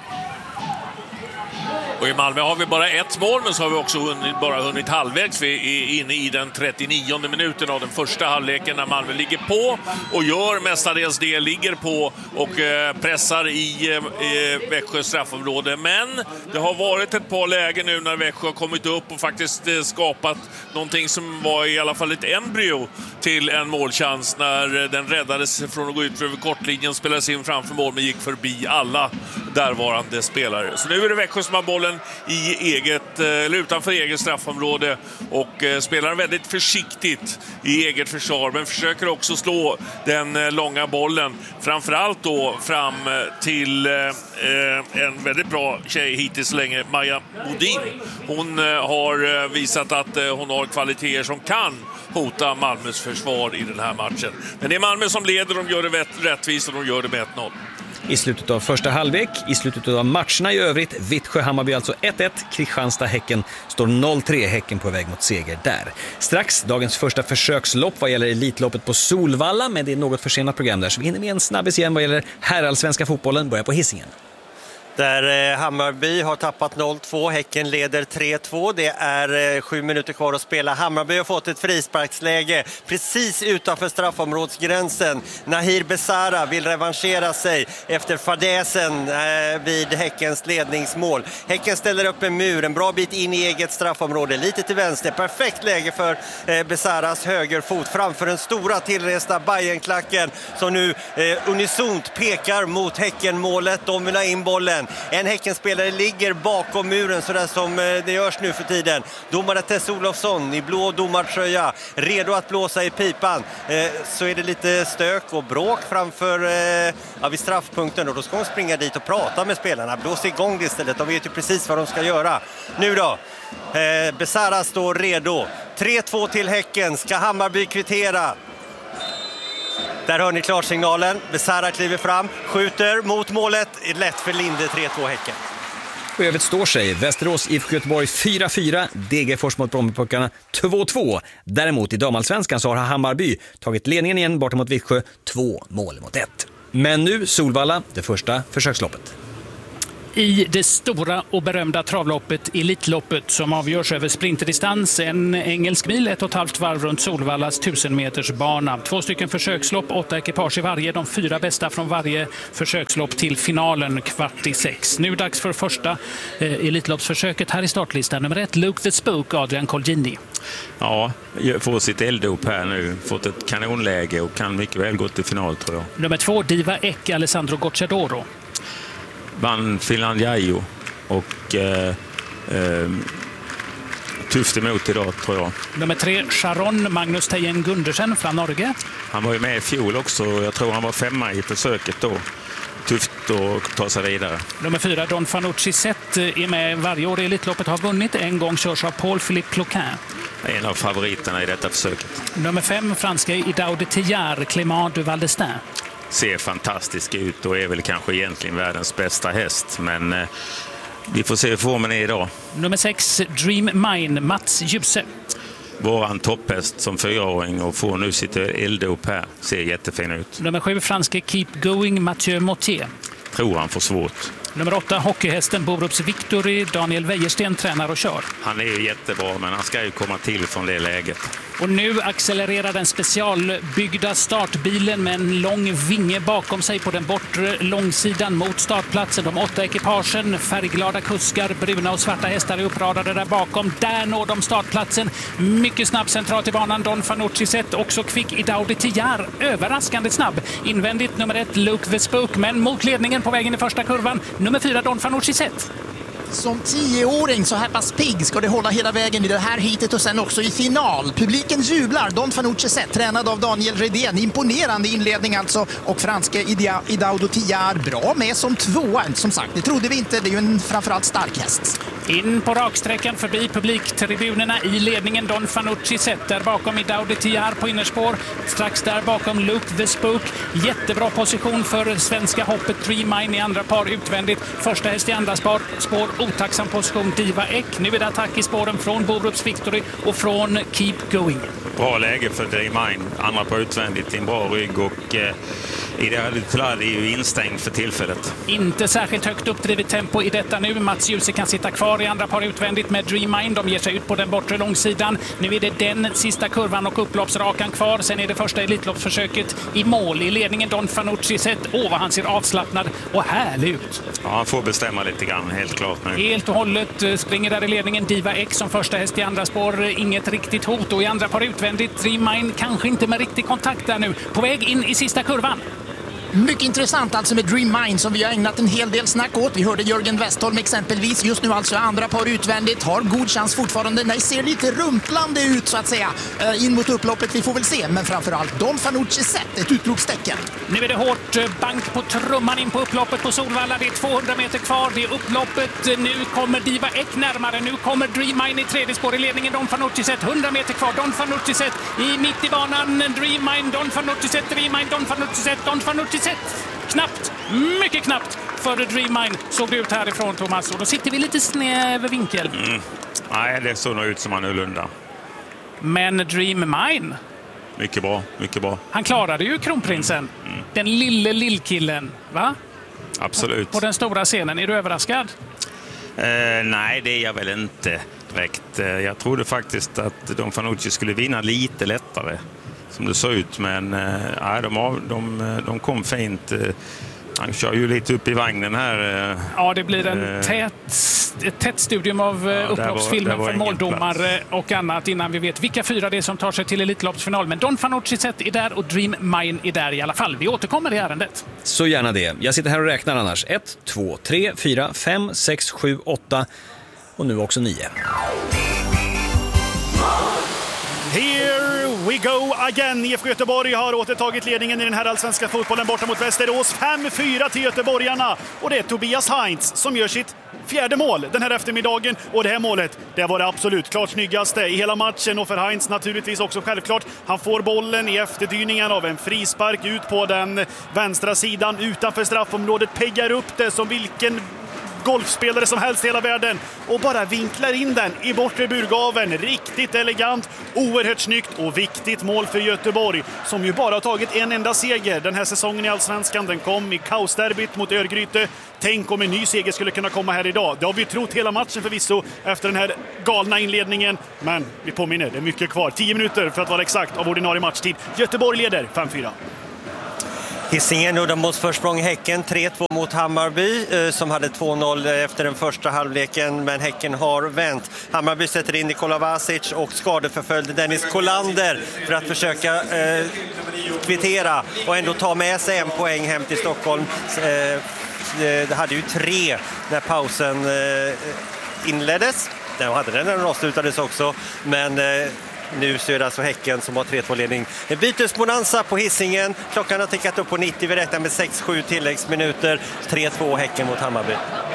Och i Malmö har vi bara ett mål, men så har vi också hunnit, bara hunnit halvvägs. Vi är inne i den trettionionde minuten av den första halvleken när Malmö ligger på och gör mestadels det, ligger på och eh, pressar i eh, Växjö straffområde. Men det har varit ett par lägen nu när Växjö har kommit upp och faktiskt eh, skapat någonting som var i alla fall ett embryo till en målchans när den räddades från att gå ut över kortlinjen, spelades in framför mål men gick förbi alla därvarande spelare. Så nu är det Växjö som har bollen i eget, eller utanför eget straffområde och eh, spelar väldigt försiktigt i eget försvar, men försöker också slå den eh, långa bollen framförallt då fram till eh, en väldigt bra tjej hittills länge, Maja Bodin. Hon eh, har eh, visat att eh, hon har kvaliteter som kan hota Malmös försvar i den här matchen. Men det är Malmö som leder, de gör det rättvist och de gör det med ett noll. I slutet av första halvlek, i slutet av matcherna i övrigt, Vittsjö-Hammarby alltså ett ett, Kristianstad-Häcken står noll tre, Häcken på väg mot seger där. Strax dagens första försökslopp vad gäller elitloppet på Solvalla, men det är något försenat program där, så vi hinner med en snabbis igen vad gäller herrallsvenska fotbollen, börjar på Hisingen. Där eh, Hammarby har tappat noll två, Häcken leder tre två. Det är eh, sju minuter kvar att spela. Hammarby har fått ett frisparksläge precis utanför straffområdsgränsen. Nahir Besara vill revanschera sig efter fadäsen eh, vid Häckens ledningsmål. Häcken ställer upp en mur, en bra bit in i eget straffområde. Lite till vänster, perfekt läge för eh, Besaras högerfot framför den stora tillresta Bayernklacken som nu eh, unisont pekar mot Häckenmålet. De vill ha in bollen. En Häckenspelare ligger bakom muren sådär som det görs nu för tiden. Domare Tess Olofsson i blå domartröja, redo att blåsa i pipan. Eh, så är det lite stök och bråk framför eh, ja, vid straffpunkten och då ska de springa dit och prata med spelarna. Blåsa igång det istället, de vet ju precis vad de ska göra. Nu då, eh, Besara står redo. tre två till Häcken, ska Hammarby kvittera. Där hör ni klarsignalen. Besara kliver fram, skjuter mot målet. Lätt för Linde, tre två Häcken. Och övrigt står sig Västerås I F K Göteborg fyra fyra, Degerfors mot Brommapojkarna två två. Däremot i damallsvenskan så har Hammarby tagit ledningen igen bort mot Vittsjö, två mål mot ett. Men nu Solvalla, det första försöksloppet. I det stora och berömda travloppet Elitloppet som avgörs över sprinterdistans, en engelsk mil, ett och ett halvt varv runt Solvallas tusen meters bana. Två stycken försökslopp, åtta ekipage i varje, de fyra bästa från varje försökslopp till finalen kvart i sex. Nu dags för första eh, Elitloppsförsöket här i startlistan. Nummer ett, Luke the Spoke, Adrian Colgjini. Ja, får sitt elddop här nu, fått ett kanonläge och kan mycket väl gå till final tror jag. Nummer två, Diva Ek, Alessandro Gocciadoro. Vann Finlandiajo och eh, eh, tufft emot idag tror jag. Nummer tre, Sharon Magnus Tejen Gundersen från Norge. Han var ju med i fjol också, jag tror han var femma i försöket då. Tufft att ta sig vidare. Nummer fyra, Don Fanucci Zet är med varje år i Elitloppet, har vunnit. En gång körs av Paul-Philippe Cloquin. En av favoriterna i detta försöket. Nummer fem, franska Idao de Tillard, Clément de Valdestin. Ser fantastisk ut och är väl kanske egentligen världens bästa häst. Men eh, vi får se hur formen är idag. Nummer sex, Dream Mine, Mats Djuse. Våran topphäst som fyraåring och får nu sitt elddop här. Ser jättefin ut. Nummer sju, franska Keep Going, Mathieu Mottier. Tror han får svårt. Nummer åtta, hockeyhästen Borups Victory, Daniel Wäjersten tränar och kör. Han är ju jättebra, men han ska ju komma till från det läget. Och nu accelererar den specialbyggda startbilen med en lång vinge bakom sig på den bortre långsidan mot startplatsen. De åtta ekipagen, färgglada kuskar, bruna och svarta hästar är uppradade där bakom. Där når de startplatsen. Mycket snabb centralt i banan. Don Fanucci Zet, också kvick i Daudi Tillar. Överraskande snabb. Invändigt nummer ett, Luke the Spoke, men mot ledningen på vägen i första kurvan. Nummer fyra, Don Fanucci Zet. Som tioåring så här pass pigg ska det hålla hela vägen i det här hitet och sen också i final. Publiken jublar. Don Fanucci Zet, tränad av Daniel Redén. Imponerande inledning alltså. Och franska Idao de Tillard bra med som tvåa. Som sagt, det trodde vi inte. Det är ju en framförallt stark häst. In på raksträckan förbi publiktribunerna i ledningen Don Fanucci Zet. Där bakom Idao de Tillard på innerspår. Strax där bakom Luke the Spoke. Jättebra position för svenska hoppet Dream Mine i andra par utvändigt. Första häst i andra spår. spår otacksam position Diva Ek. Nu är det attack i spåren från Borups Victory och från Keep Going. Bra läge för Dream Mine. Andra på utvändigt i en bra rygg och eh, Idao de Tillard är ju instängd för tillfället. Inte särskilt högt uppdrivet tempo i detta nu. Mats Djuse kan sitta kvar i andra par utvändigt med Dream Mine. De ger sig ut på den bortre långsidan. Nu är det den sista kurvan och upploppsrakan kvar. Sen är det första Elitloppsförsöket i mål. I ledningen Don Fanucci Zet. Åh, vad han ser avslappnad och härlig ut. Ja, han får bestämma lite grann, helt klart nu. Helt och hållet springer där i ledningen Diva Ek som första häst i andra spår. Inget riktigt hot och i andra par utvändigt Dream Mine kanske inte med riktig kontakt där nu. På väg in i sista kurvan. Mycket intressant alltså med Dream Mine som vi har ägnat en hel del snack åt. Vi hörde Jörgen Westholm exempelvis. Just nu alltså andra par utvändigt. Har god chans fortfarande. Nej, ser lite rumplande ut så att säga. In mot upploppet, vi får väl se. Men framförallt Don Fanucci Zet, ett utropstecken. Nu är det hårt bank på trumman in på upploppet på Solvalla. Det är tvåhundra meter kvar. Det är upploppet. Nu kommer Diva Ek närmare. Nu kommer Dream Mine i tredje spår i ledningen. Don Fanucci Zet, hundra meter kvar. Don Fanucci Zet i mitt i banan. Dream Mine, Don Fanucci Zet, Dream Mine, Don Fanucci Zet, Don Fanucci Zet. Knappt, mycket knappt för Dream Mine såg det ut härifrån, Thomas. Och då sitter vi lite snäv vinkel. Mm. Nej, det såg nog ut som annorlunda. Men Dream Mine? Mycket bra, mycket bra. Han klarade ju kronprinsen. Mm. Den lille lillkillen, va? Absolut. På den stora scenen, är du överraskad? Eh, nej, det är jag väl inte direkt. Eh, jag trodde faktiskt att Don Fanucci skulle vinna lite lättare, som det såg ut. Men eh, de, av, de, de kom fint. Eh, han kör ju lite upp i vagnen här. Eh, ja, det blir en eh, tät, ett tätt studium av ja, upploppsfilmer för måldomare och annat innan vi vet vilka fyra det är som tar sig till Elitloppsfinal. Men Don Fanucci set är där och Dream Mine är där i alla fall. Vi återkommer i ärendet. Så gärna det. Jag sitter här och räknar annars. ett, två, tre, fyra, fem, sex, sju, åtta och nu också nio. Here we go again. I F K Göteborg har återtagit ledningen i den här allsvenska fotbollen borta mot Västerås. fem fyra till göteborgarna. Och det är Tobias Heinz som gör sitt fjärde mål den här eftermiddagen. Och det här målet, det var det absolut klart snyggaste i hela matchen. Och för Heinz naturligtvis också självklart. Han får bollen i efterdyningen av en frispark ut på den vänstra sidan utanför straffområdet. Peggar upp det som vilken golfspelare som helst i hela världen och bara vinklar in den i bortre burgaven. Riktigt elegant, oerhört snyggt och viktigt mål för Göteborg som ju bara har tagit en enda seger den här säsongen i Allsvenskan. Den kom i kaosderbyt mot Örgryte. Tänk om en ny seger skulle kunna komma här idag. Det har vi trott hela matchen förvisso efter den här galna inledningen. Men vi påminner, det är mycket kvar. tio minuter för att vara exakt av ordinarie matchtid. Göteborg leder fem fyra. Hisingen udda mot försprång Häcken, tre två mot Hammarby eh, som hade två noll efter den första halvleken, men Häcken har vänt. Hammarby sätter in Nikola Vasic och skadeförföljd Dennis Kolander för att försöka eh, kvittera och ändå ta med sig en poäng hem till Stockholm. Eh, det hade ju tre när pausen eh, inleddes. Den hade den när den avslutades också, men eh, nu så är det alltså Häcken som har tre två ledning. En bytesbonanza på Hisingen. Klockan har tickat upp på nittio. Vi räknar med sex sju tilläggsminuter. tre två Häcken mot Hammarby.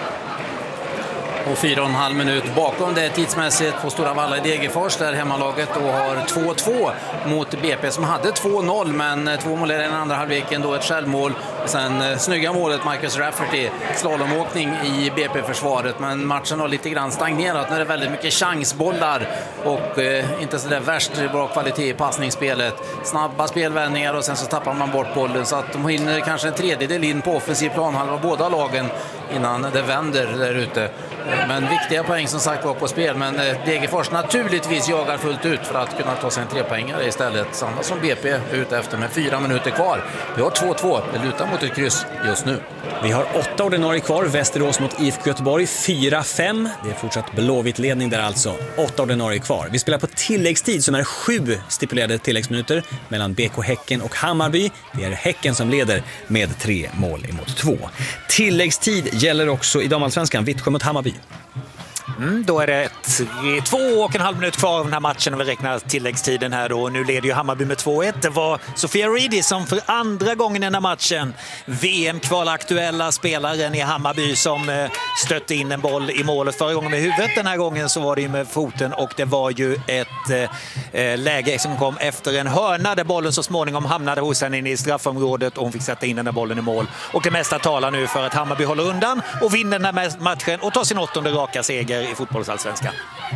Och fyra och en halv minut bakom det tidsmässigt på Stora Valla i Degerfors där hemmalaget då har två två mot B P som hade två noll, men två mål i den andra halvleken, då ett självmål. Sen snygga målet Marcus Rafferty, slalomåkning i B P-försvaret, men matchen har lite grann stagnerat. Nu är det väldigt mycket chansbollar och eh, inte så där värst bra kvalitet i passningsspelet. Snabba spelvändningar och sen så tappar man bort bollen, så att de hinner kanske en tredjedel in på offensiv planhalva båda lagen innan det vänder där ute. Men viktiga poäng som sagt var på spel, men Degerfors naturligtvis jagar fullt ut för att kunna ta sig en trepoängare istället. Samma som B P ute efter med fyra minuter kvar. Vi har två två, det lutar mot ett kryss just nu. Vi har åtta ordinarie kvar, Västerås mot I F K Göteborg fyra fem. Det är fortsatt blåvitt ledning där alltså, åtta ordinarie kvar. Vi spelar på tilläggstid som är sju stipulerade tilläggsminuter mellan B K Häcken och Hammarby. Det är Häcken som leder med tre mål emot två. Tilläggstid gäller också i damallsvenskan, Vittsjö mot Hammarby. Mm, då är det tre, två och en halv minut kvar av den här matchen och vi räknar tilläggstiden här då. Nu leder ju Hammarby med två ett. Det var Sofia Reedy som för andra gången i den här matchen, V M-kvalaktuella spelaren i Hammarby, som eh, stötte in en boll i målet förra gången med huvudet. Den här gången så var det ju med foten och det var ju ett eh, läge som kom efter en hörna där bollen så småningom hamnade hos henne in i straffområdet och hon fick sätta in den där bollen i mål. Och det mesta talar nu för att Hammarby håller undan och vinner den här matchen och tar sin åttonde raka seger i fotbollsallsvenskan.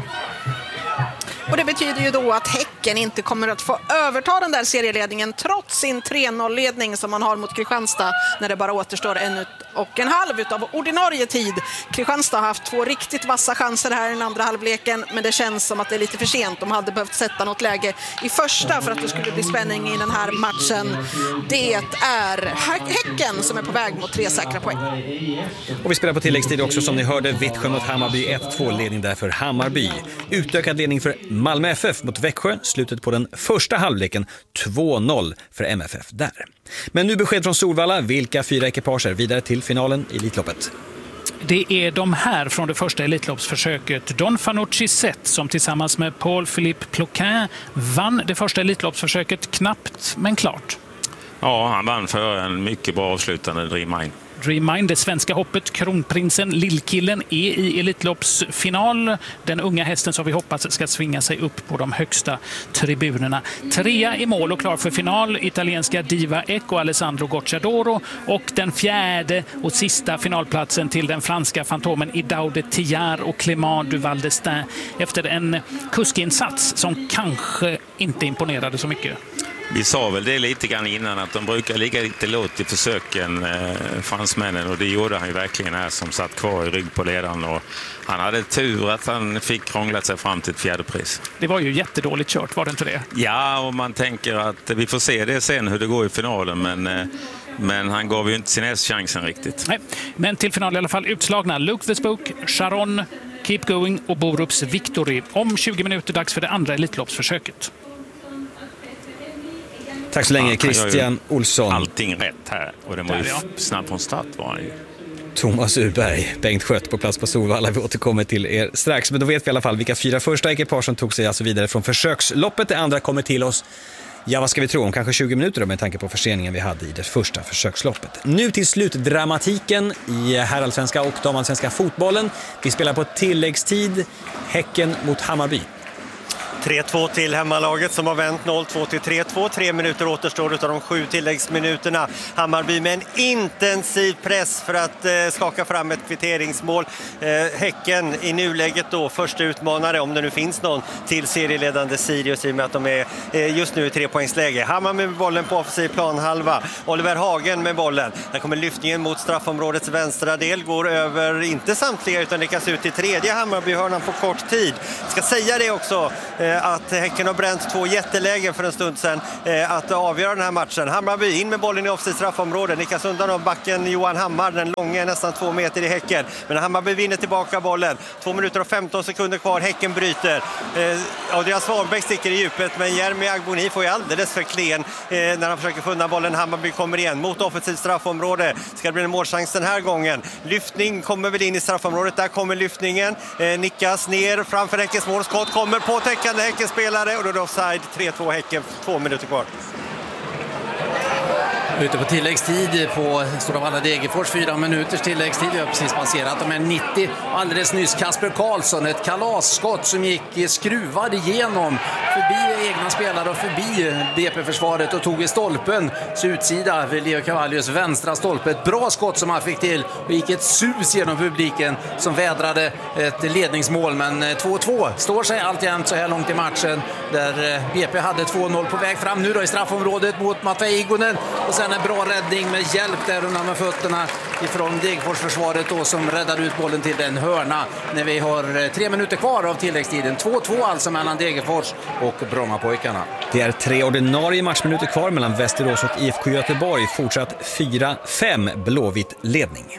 Och det betyder ju då att Häcken inte kommer att få överta den där serieledningen trots sin tre noll-ledning som man har mot Kristianstad när det bara återstår en och en halv utav ordinarie tid. Kristianstad har haft två riktigt vassa chanser här i den andra halvleken, men det känns som att det är lite för sent. De hade behövt sätta något läge i första för att det skulle bli spänning i den här matchen. Det är Häcken som är på väg mot tre säkra poäng. Och vi spelar på tilläggstid också som ni hörde, Vittsjö mot Hammarby ett två, ledning där för Hammarby. Utökad ledning för Malmö F F mot Växjö, slutet på den första halvleken två noll för M F F där. Men nu besked från Solvalla, vilka fyra ekipager vidare till finalen i Elitloppet? Det är de här från det första Elitloppsförsöket. Don Fanucci Set som tillsammans med Paul-Philippe Ploquin vann det första Elitloppsförsöket knappt men klart. Ja, han vann för en mycket bra avslutande Dream Mine. Dream Mine, det svenska hoppet, kronprinsen, lillkillen, är i Elitloppsfinal. Den unga hästen som vi hoppas ska svinga sig upp på de högsta tribunerna. Trea i mål och klar för final, italienska Diva Ek och Alessandro Gocciadoro. Och den fjärde och sista finalplatsen till den franska fantomen Idaude Tillard och Clément du Val d'Estaing efter en kuskinsats som kanske inte imponerade så mycket. Vi sa väl det lite grann innan att de brukar ligga lite lågt i försöken, eh, fransmännen, och det gjorde han ju verkligen här som satt kvar i rygg på ledaren, och han hade tur att han fick krånglat sig fram till ett fjärde pris. Det var ju jättedåligt kört, var det inte det? Ja, och man tänker att vi får se det sen hur det går i finalen, men, eh, men han gav ju inte sin S-chansen riktigt. Nej, men till final i alla fall utslagna Luke Vespook, Charon, Keep Going och Borups Victory. Om tjugo minuter dags för det andra Elitloppsförsöket. Tack så länge, ja, Christian Olsson. Allting rätt här, och det var ju ja. snabb från start var han ju. Thomas Urberg, Bengt Skött på plats på Solvalla. Vi återkommer till er strax, men då vet vi i alla fall vilka fyra första ekipage som tog sig alltså vidare från försöksloppet. Det andra kommer till oss, ja vad ska vi tro, om kanske tjugo minuter då, med tanke på förseningen vi hade i det första försöksloppet. Nu till slutdramatiken i herrallsvenska och damallsvenska fotbollen. Vi spelar på tilläggstid, Häcken mot Hammarby. tre två till hemmalaget som har vänt noll två till tre två. Tre minuter återstår utav de sju tilläggsminuterna. Hammarby med en intensiv press för att eh, skaka fram ett kvitteringsmål. Eh, Häcken i nuläget då första utmanare, om det nu finns någon, till serieledande Sirius i och med att de är eh, just nu i trepoängsläge. Hammarby med bollen på offensiv planhalva. Oliver Hagen med bollen. Där kommer lyftningen mot straffområdets vänstra del. Går över, inte samtliga, utan lyckas ut i tredje Hammarby-hörnan på kort tid. Ska säga det också, eh, att Häcken har bränt två jättelägen för en stund sedan eh, att avgöra den här matchen. Hammarby in med bollen i offensiv straffområde. Nickas undan av backen Johan Hammar, den långa nästan två meter i Häcken. Men Hammarby vinner tillbaka bollen. Två minuter och femton sekunder kvar. Häcken bryter. Eh, Adrian Svanbäck sticker i djupet, men Jeremy Agboni får ju alldeles för klen eh, när han försöker funna bollen. Hammarby kommer igen mot offensiv straffområde. Ska det bli en målchans den här gången? Lyftning kommer väl in i straffområdet. Där kommer lyftningen. Eh, nickas ner framför Häckens mål. Skott kommer på täckande Häckens spelare och då är det offside. Tre två Häcken, två minuter kvar. Ute på tilläggstid på Stora Valla Degerfors, fyra minuters tilläggstid. Vi har precis passerat de här nittio. Alldeles nyss Kasper Karlsson, ett kalasskott som gick skruvad igenom förbi egna spelare och förbi B P-försvaret och tog i stolpen. Så utsida för Leo Cavallius vänstra stolpe. Ett bra skott som han fick till och gick ett sus genom publiken som vädrade ett ledningsmål. Men två två står sig alltjämt så här långt i matchen, där B P hade två noll på väg fram nu då i straffområdet mot Mattei Igonen. Och sen en bra räddning med hjälp där under med fötterna ifrån Degerfors-försvaret då, som räddar ut bollen till den hörna när vi har tre minuter kvar av tilläggstiden. två två alltså mellan Degerfors och Brommapojkarna. Det är tre ordinarie matchminuter kvar mellan Västerås och I F K Göteborg. Fortsatt fyra fem Blåvitt ledning.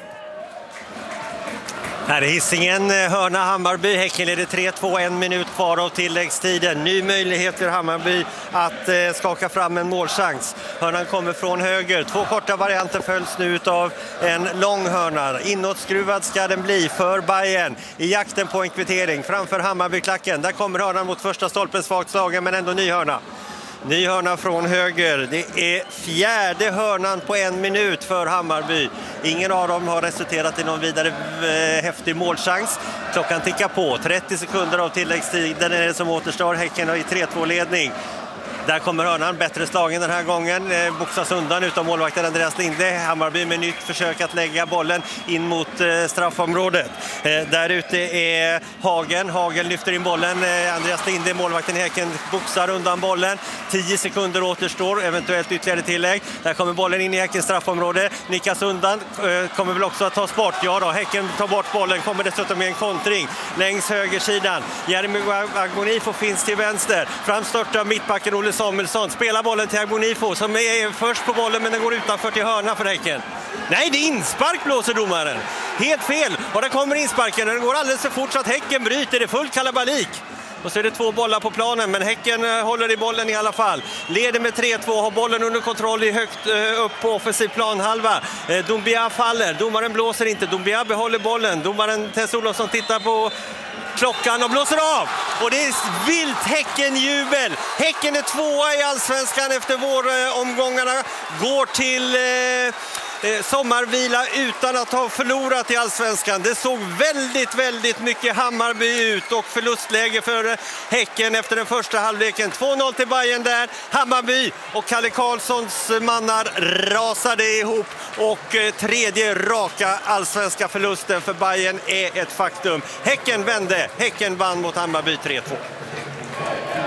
Här är Hisingen, hörna Hammarby. Häcken leder tre två, en minut kvar av tilläggstiden. Ny möjlighet för Hammarby att eh, skaka fram en målchans. Hörnan kommer från höger. Två korta varianter följs nu av en lång hörna. Inåtskruvad ska den bli för Bayern i jakten på en kvittering framför Hammarbyklacken. Där kommer hörnan mot första stolpen, svagt slagen men ändå ny hörna. Ny hörna från höger. Det är fjärde hörnan på en minut för Hammarby. Ingen av dem har resulterat i någon vidare eh, häftig målchans. Klockan tickar på. trettio sekunder av tilläggstiden är det som återstår. Häcken har i tre två ledning. Där kommer hörnan, bättre slagen den här gången. Eh, boxas undan utav målvakten Andreas Linde. Hammarby med nytt försök att lägga bollen in mot eh, straffområdet. Eh, där ute är Hagen. Hagen lyfter in bollen. Eh, Andreas Linde, målvakten i Häcken, boxar undan bollen. tio sekunder återstår, eventuellt ytterligare tillägg. Där kommer bollen in i Häckens straffområde. Nickas undan, eh, kommer väl också att tas bort. Ja då, Häcken tar bort bollen. Kommer dessutom med en kontring längs högersidan. Jeremy Agbonifo finns till vänster. Framstört av mittbacken Olle Samuelsson spelar bollen till Agbonifo som är först på bollen, men den går utanför till hörna för Häcken. Nej, det är inspark, blåser domaren. Helt fel. Och där kommer insparken. Den går alldeles för fort så att Häcken bryter. Det är full kalabalik. Och så är det två bollar på planen, men Häcken håller i bollen i alla fall. Leder med tre två, har bollen under kontroll i högt upp på offensiv planhalva. Doumbia faller. Domaren blåser inte. Doumbia behåller bollen. Domaren Tess Olofsson tittar på klockan och blåser av. Och det är vilt Häcken-jubel. Häcken är tvåa i Allsvenskan efter våromgångarna. Går till eh, eh, sommarvila utan att ha förlorat i Allsvenskan. Det såg väldigt, väldigt mycket Hammarby ut och förlustläge för Häcken efter den första halvleken. två noll till Bayern där. Hammarby och Kalle Karlssons mannar rasade ihop och eh, tredje raka allsvenska förlusten för Bayern är ett faktum. Häcken vände. Häcken vann mot Hammarby tre två.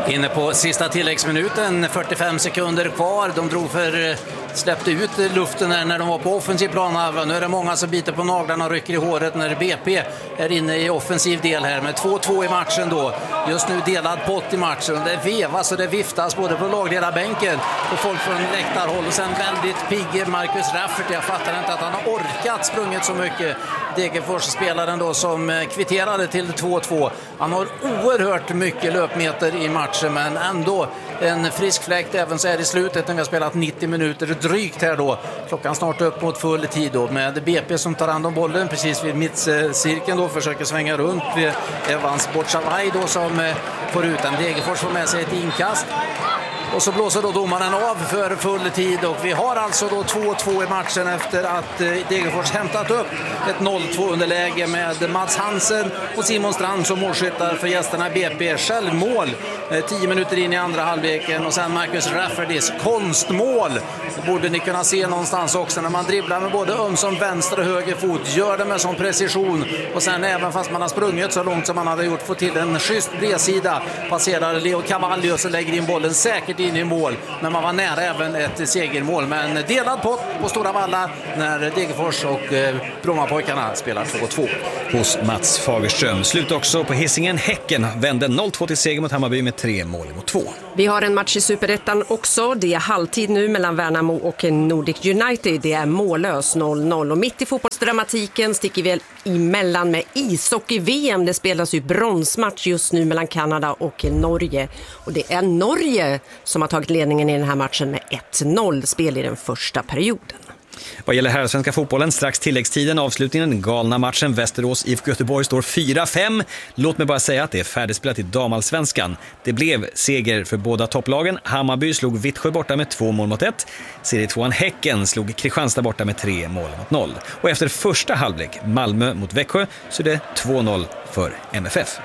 Inne på sista tilläggsminuten, fyrtiofem sekunder kvar. De drog för, släppte ut luften när de var på offensiv planhalva. Nu är det många som biter på naglarna och rycker i håret när B P är inne i offensiv del här med två två i matchen då. Just nu delad pott i matchen. Det vevas och det viftas både på lagledarbänken och folk från läktarhåll. Och sen väldigt pigg Marcus Rafferty. Jag fattar inte att han har orkat sprungit så mycket. Degerfors-spelaren då som kvitterade till två två. Han har oerhört mycket löpmeter i matchen, men ändå en frisk fläkt även så här i slutet när vi har spelat nittio minuter drygt här då. Klockan snart upp mot full tid då med B P som tar hand om bollen precis vid mittcirkeln då, försöker svänga runt vid Evans Bortsavaj då som får ut en. Degerfors får med sig ett inkast. Och så blåser då domaren av för full tid och vi har alltså då två två i matchen efter att Degerfors hämtat upp ett noll två underläge med Mats Hansen och Simon Strand som målskyttar för gästerna B P. Självmål tio minuter in i andra halvleken och sen Marcus Raffertys konstmål. Det borde ni kunna se någonstans också när man dribblar med både ömsom vänster och höger fot. Gör det med sån precision och sen även fast man har sprungit så långt som man hade gjort få till en schysst bredsida. Passerar Leo Cavalli och så lägger in bollen säkert in i mål, men man var nära även ett segermål. Men delad pott på Stora Valla när Degerfors och eh, Brommapojkarna spelar två två. Hos Mats Fagerström. Slut också på Hisingen. Häcken vände noll två till seger mot Hammarby med tre mål mot två. Vi har en match i Superettan också. Det är halvtid nu mellan Värnamo och Nordic United. Det är mållös noll noll. Och mitt i fotbollsdramatiken sticker vi emellan med ishockey-V M. Det spelas ju bronsmatch just nu mellan Kanada och Norge. Och det är Norge som har tagit ledningen i den här matchen med ett noll spel i den första perioden. Vad gäller här svenska fotbollen, strax tilläggstiden, avslutningen, den galna matchen Västerås I F K Göteborg står fyra fem. Låt mig bara säga att det är färdigspelat i damallsvenskan. Det blev seger för båda topplagen. Hammarby slog Vittsjö borta med två mål mot ett. Serietvåan Häcken slog Kristianstad borta med tre mål mot noll. Och efter första halvlek, Malmö mot Växjö, så är det två noll för M F F.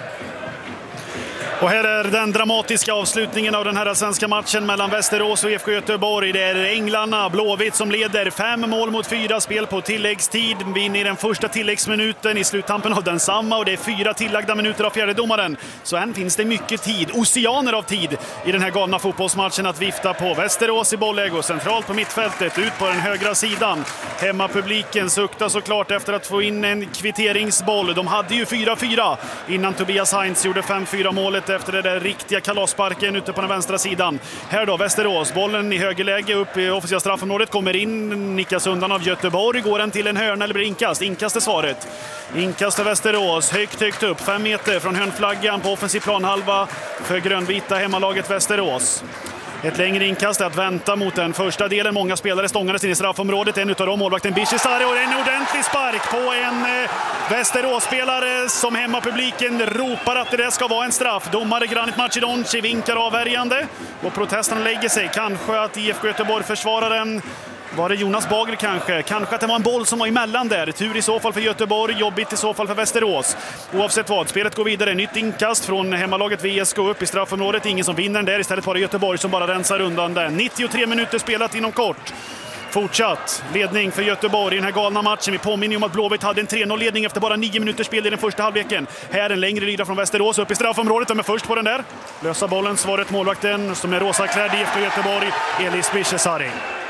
Och här är den dramatiska avslutningen av den här svenska matchen mellan Västerås och I F K Göteborg. Det är Änglarna, Blåvitt, som leder fem mål mot fyra, spel på tilläggstid. Vinner i den första tilläggsminuten, i sluttampen av densamma, och det är fyra tillagda minuter av fjärdedomaren. Så än finns det mycket tid, oceaner av tid i den här galna fotbollsmatchen att vifta på. Västerås i bolläge och centralt på mittfältet, ut på den högra sidan. Hemmapubliken suktar såklart efter att få in en kvitteringsboll. De hade ju fyra fyra innan Tobias Heinz gjorde fem fyra målet efter det där riktiga kalassparken ute på den vänstra sidan. Här då Västerås, bollen i högerläge upp i offensiva straffområdet, kommer in, nickas undan av Göteborg, går den till en hörna eller blir inkast? Inkast är svaret. Inkast av Västerås, högt högt upp, fem meter från hörnflaggan på offensiv planhalva för grönvita hemmalaget Västerås. Ett längre inkast är att vänta mot den första delen. Många spelare stångades in i straffområdet. En utav dem, målvakten Bishesari, och en ordentlig spark på en eh, Västerås-spelare som hemmapubliken ropar att det där ska vara en straff. Domare Granit Macedonci vinkar avvärjande och protesten lägger sig. Kanske att I F K Göteborg försvarar den. Var det Jonas Bager kanske? Kanske att det var en boll som var emellan där. Tur i så fall för Göteborg, jobbigt i så fall för Västerås. Oavsett vad, spelet går vidare. Nytt inkast från hemmalaget V S K upp i straffområdet. Ingen som vinner den där, istället bara Göteborg som bara rensar undan den. nittiotre minuter spelat inom kort. Fortsatt ledning för Göteborg i den här galna matchen. Vi påminner om att Blåvitt hade en tre noll-ledning efter bara nio minuters spel i den första halvleken. Här en längre lida från Västerås upp i straffområdet. De är först på den där. Lösa bollen, svaret målvakten som är rosaklädd i I F K Göteborg, Elis Bishesari.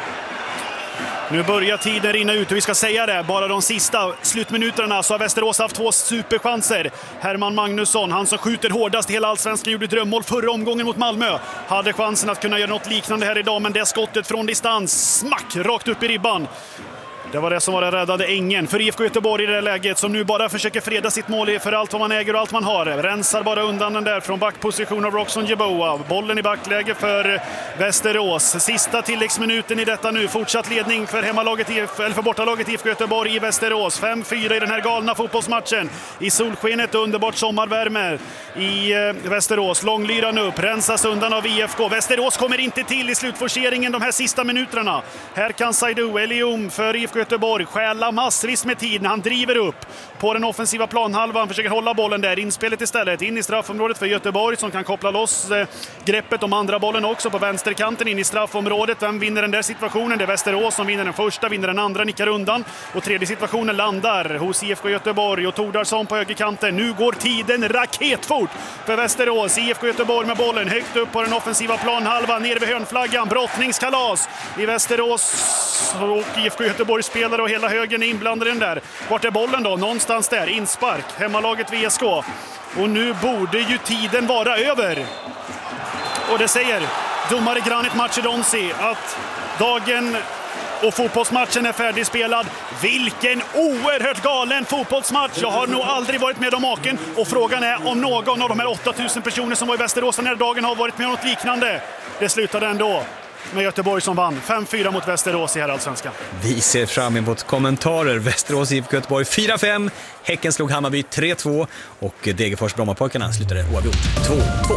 Nu börjar tiden rinna ut och vi ska säga det, bara de sista slutminuterna så har Västerås haft två superchanser. Herman Magnusson, han som skjuter hårdast i hela allsvenskan, gjorde drömmål förra omgången mot Malmö. Hade chansen att kunna göra något liknande här idag, men det skottet från distans, smack, rakt upp i ribban. Det var det som var den räddade ängen för I F K Göteborg i det läget, som nu bara försöker freda sitt mål för allt vad man äger och allt man har. Rensar bara undan den där från backposition av Roxon Jeboa. Bollen i backläge för Västerås. Sista tilläggsminuten i detta nu. Fortsatt ledning för hemmalaget I F, eller för bortalaget I F K Göteborg i Västerås. fem fyra i den här galna fotbollsmatchen. I solskenet, underbart sommarvärme i eh, Västerås. Långlyran upp, rensas undan av I F K. Västerås kommer inte till i slutforceringen de här sista minuterna. Här kan Saidu Elium för I F K Göteborg stjäla massvis med tid när han driver upp på den offensiva planhalvan, försöker hålla bollen där, inspelet istället in i straffområdet för Göteborg som kan koppla loss eh, greppet om andra bollen också på vänsterkanten in i straffområdet. Vem vinner den där situationen? Det är Västerås som vinner den första, vinner den andra, nickar undan och tredje situationen landar hos I F K Göteborg och Tordarsson på högerkanten. Nu går tiden raketfort för Västerås. I F K Göteborg med bollen högt upp på den offensiva planhalvan, nere vid hörnflaggan, brottningskalas i Västerås och I F K Göteborg spelare och hela högen är inblandade i den där. Vart är bollen då? Någonstans där, inspark, hemmalaget V S K. Och nu borde ju tiden vara över. Och det säger domare Granit Macedonsi att dagen och fotbollsmatchen är färdigspelad. Vilken oerhört galen fotbollsmatch. Jag har nog aldrig varit med om maken. Och frågan är om någon av de här åtta tusen personer som var i Västerås den här dagen har varit med om något liknande. Det slutade ändå med Göteborg som vann. fem fyra mot Västerås i här allsvenskan. Vi ser fram emot kommentarer. Västerås I F K Göteborg fyra fem. Häcken slog Hammarby tre två. Och Degerfors Brommapojkarna slutade oavgjort två två.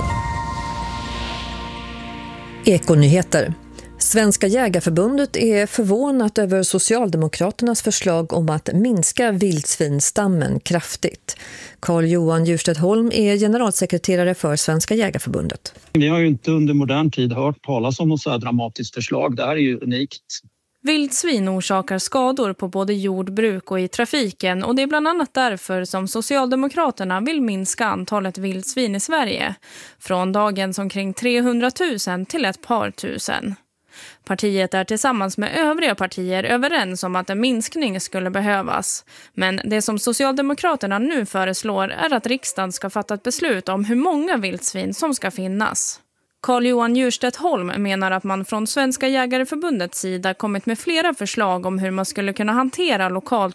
Ekonyheter. Svenska jägarförbundet är förvånat över Socialdemokraternas förslag om att minska vildsvinstammen kraftigt. Carl-Johan Djurstedt Holm är generalsekreterare för Svenska jägarförbundet. Vi har ju inte under modern tid hört talas om något så här dramatiskt förslag. Det här är ju unikt. Vildsvin orsakar skador på både jordbruk och i trafiken och det är bland annat därför som Socialdemokraterna vill minska antalet vildsvin i Sverige från dagens omkring trehundratusen till ett par tusen. Partiet är tillsammans med övriga partier överens om att en minskning skulle behövas. Men det som Socialdemokraterna nu föreslår är att riksdagen ska fatta ett beslut om hur många vildsvin som ska finnas. Carl-Johan Djurstedt Holm menar att man från Svenska jägareförbundets sida kommit med flera förslag om hur man skulle kunna hantera lokalt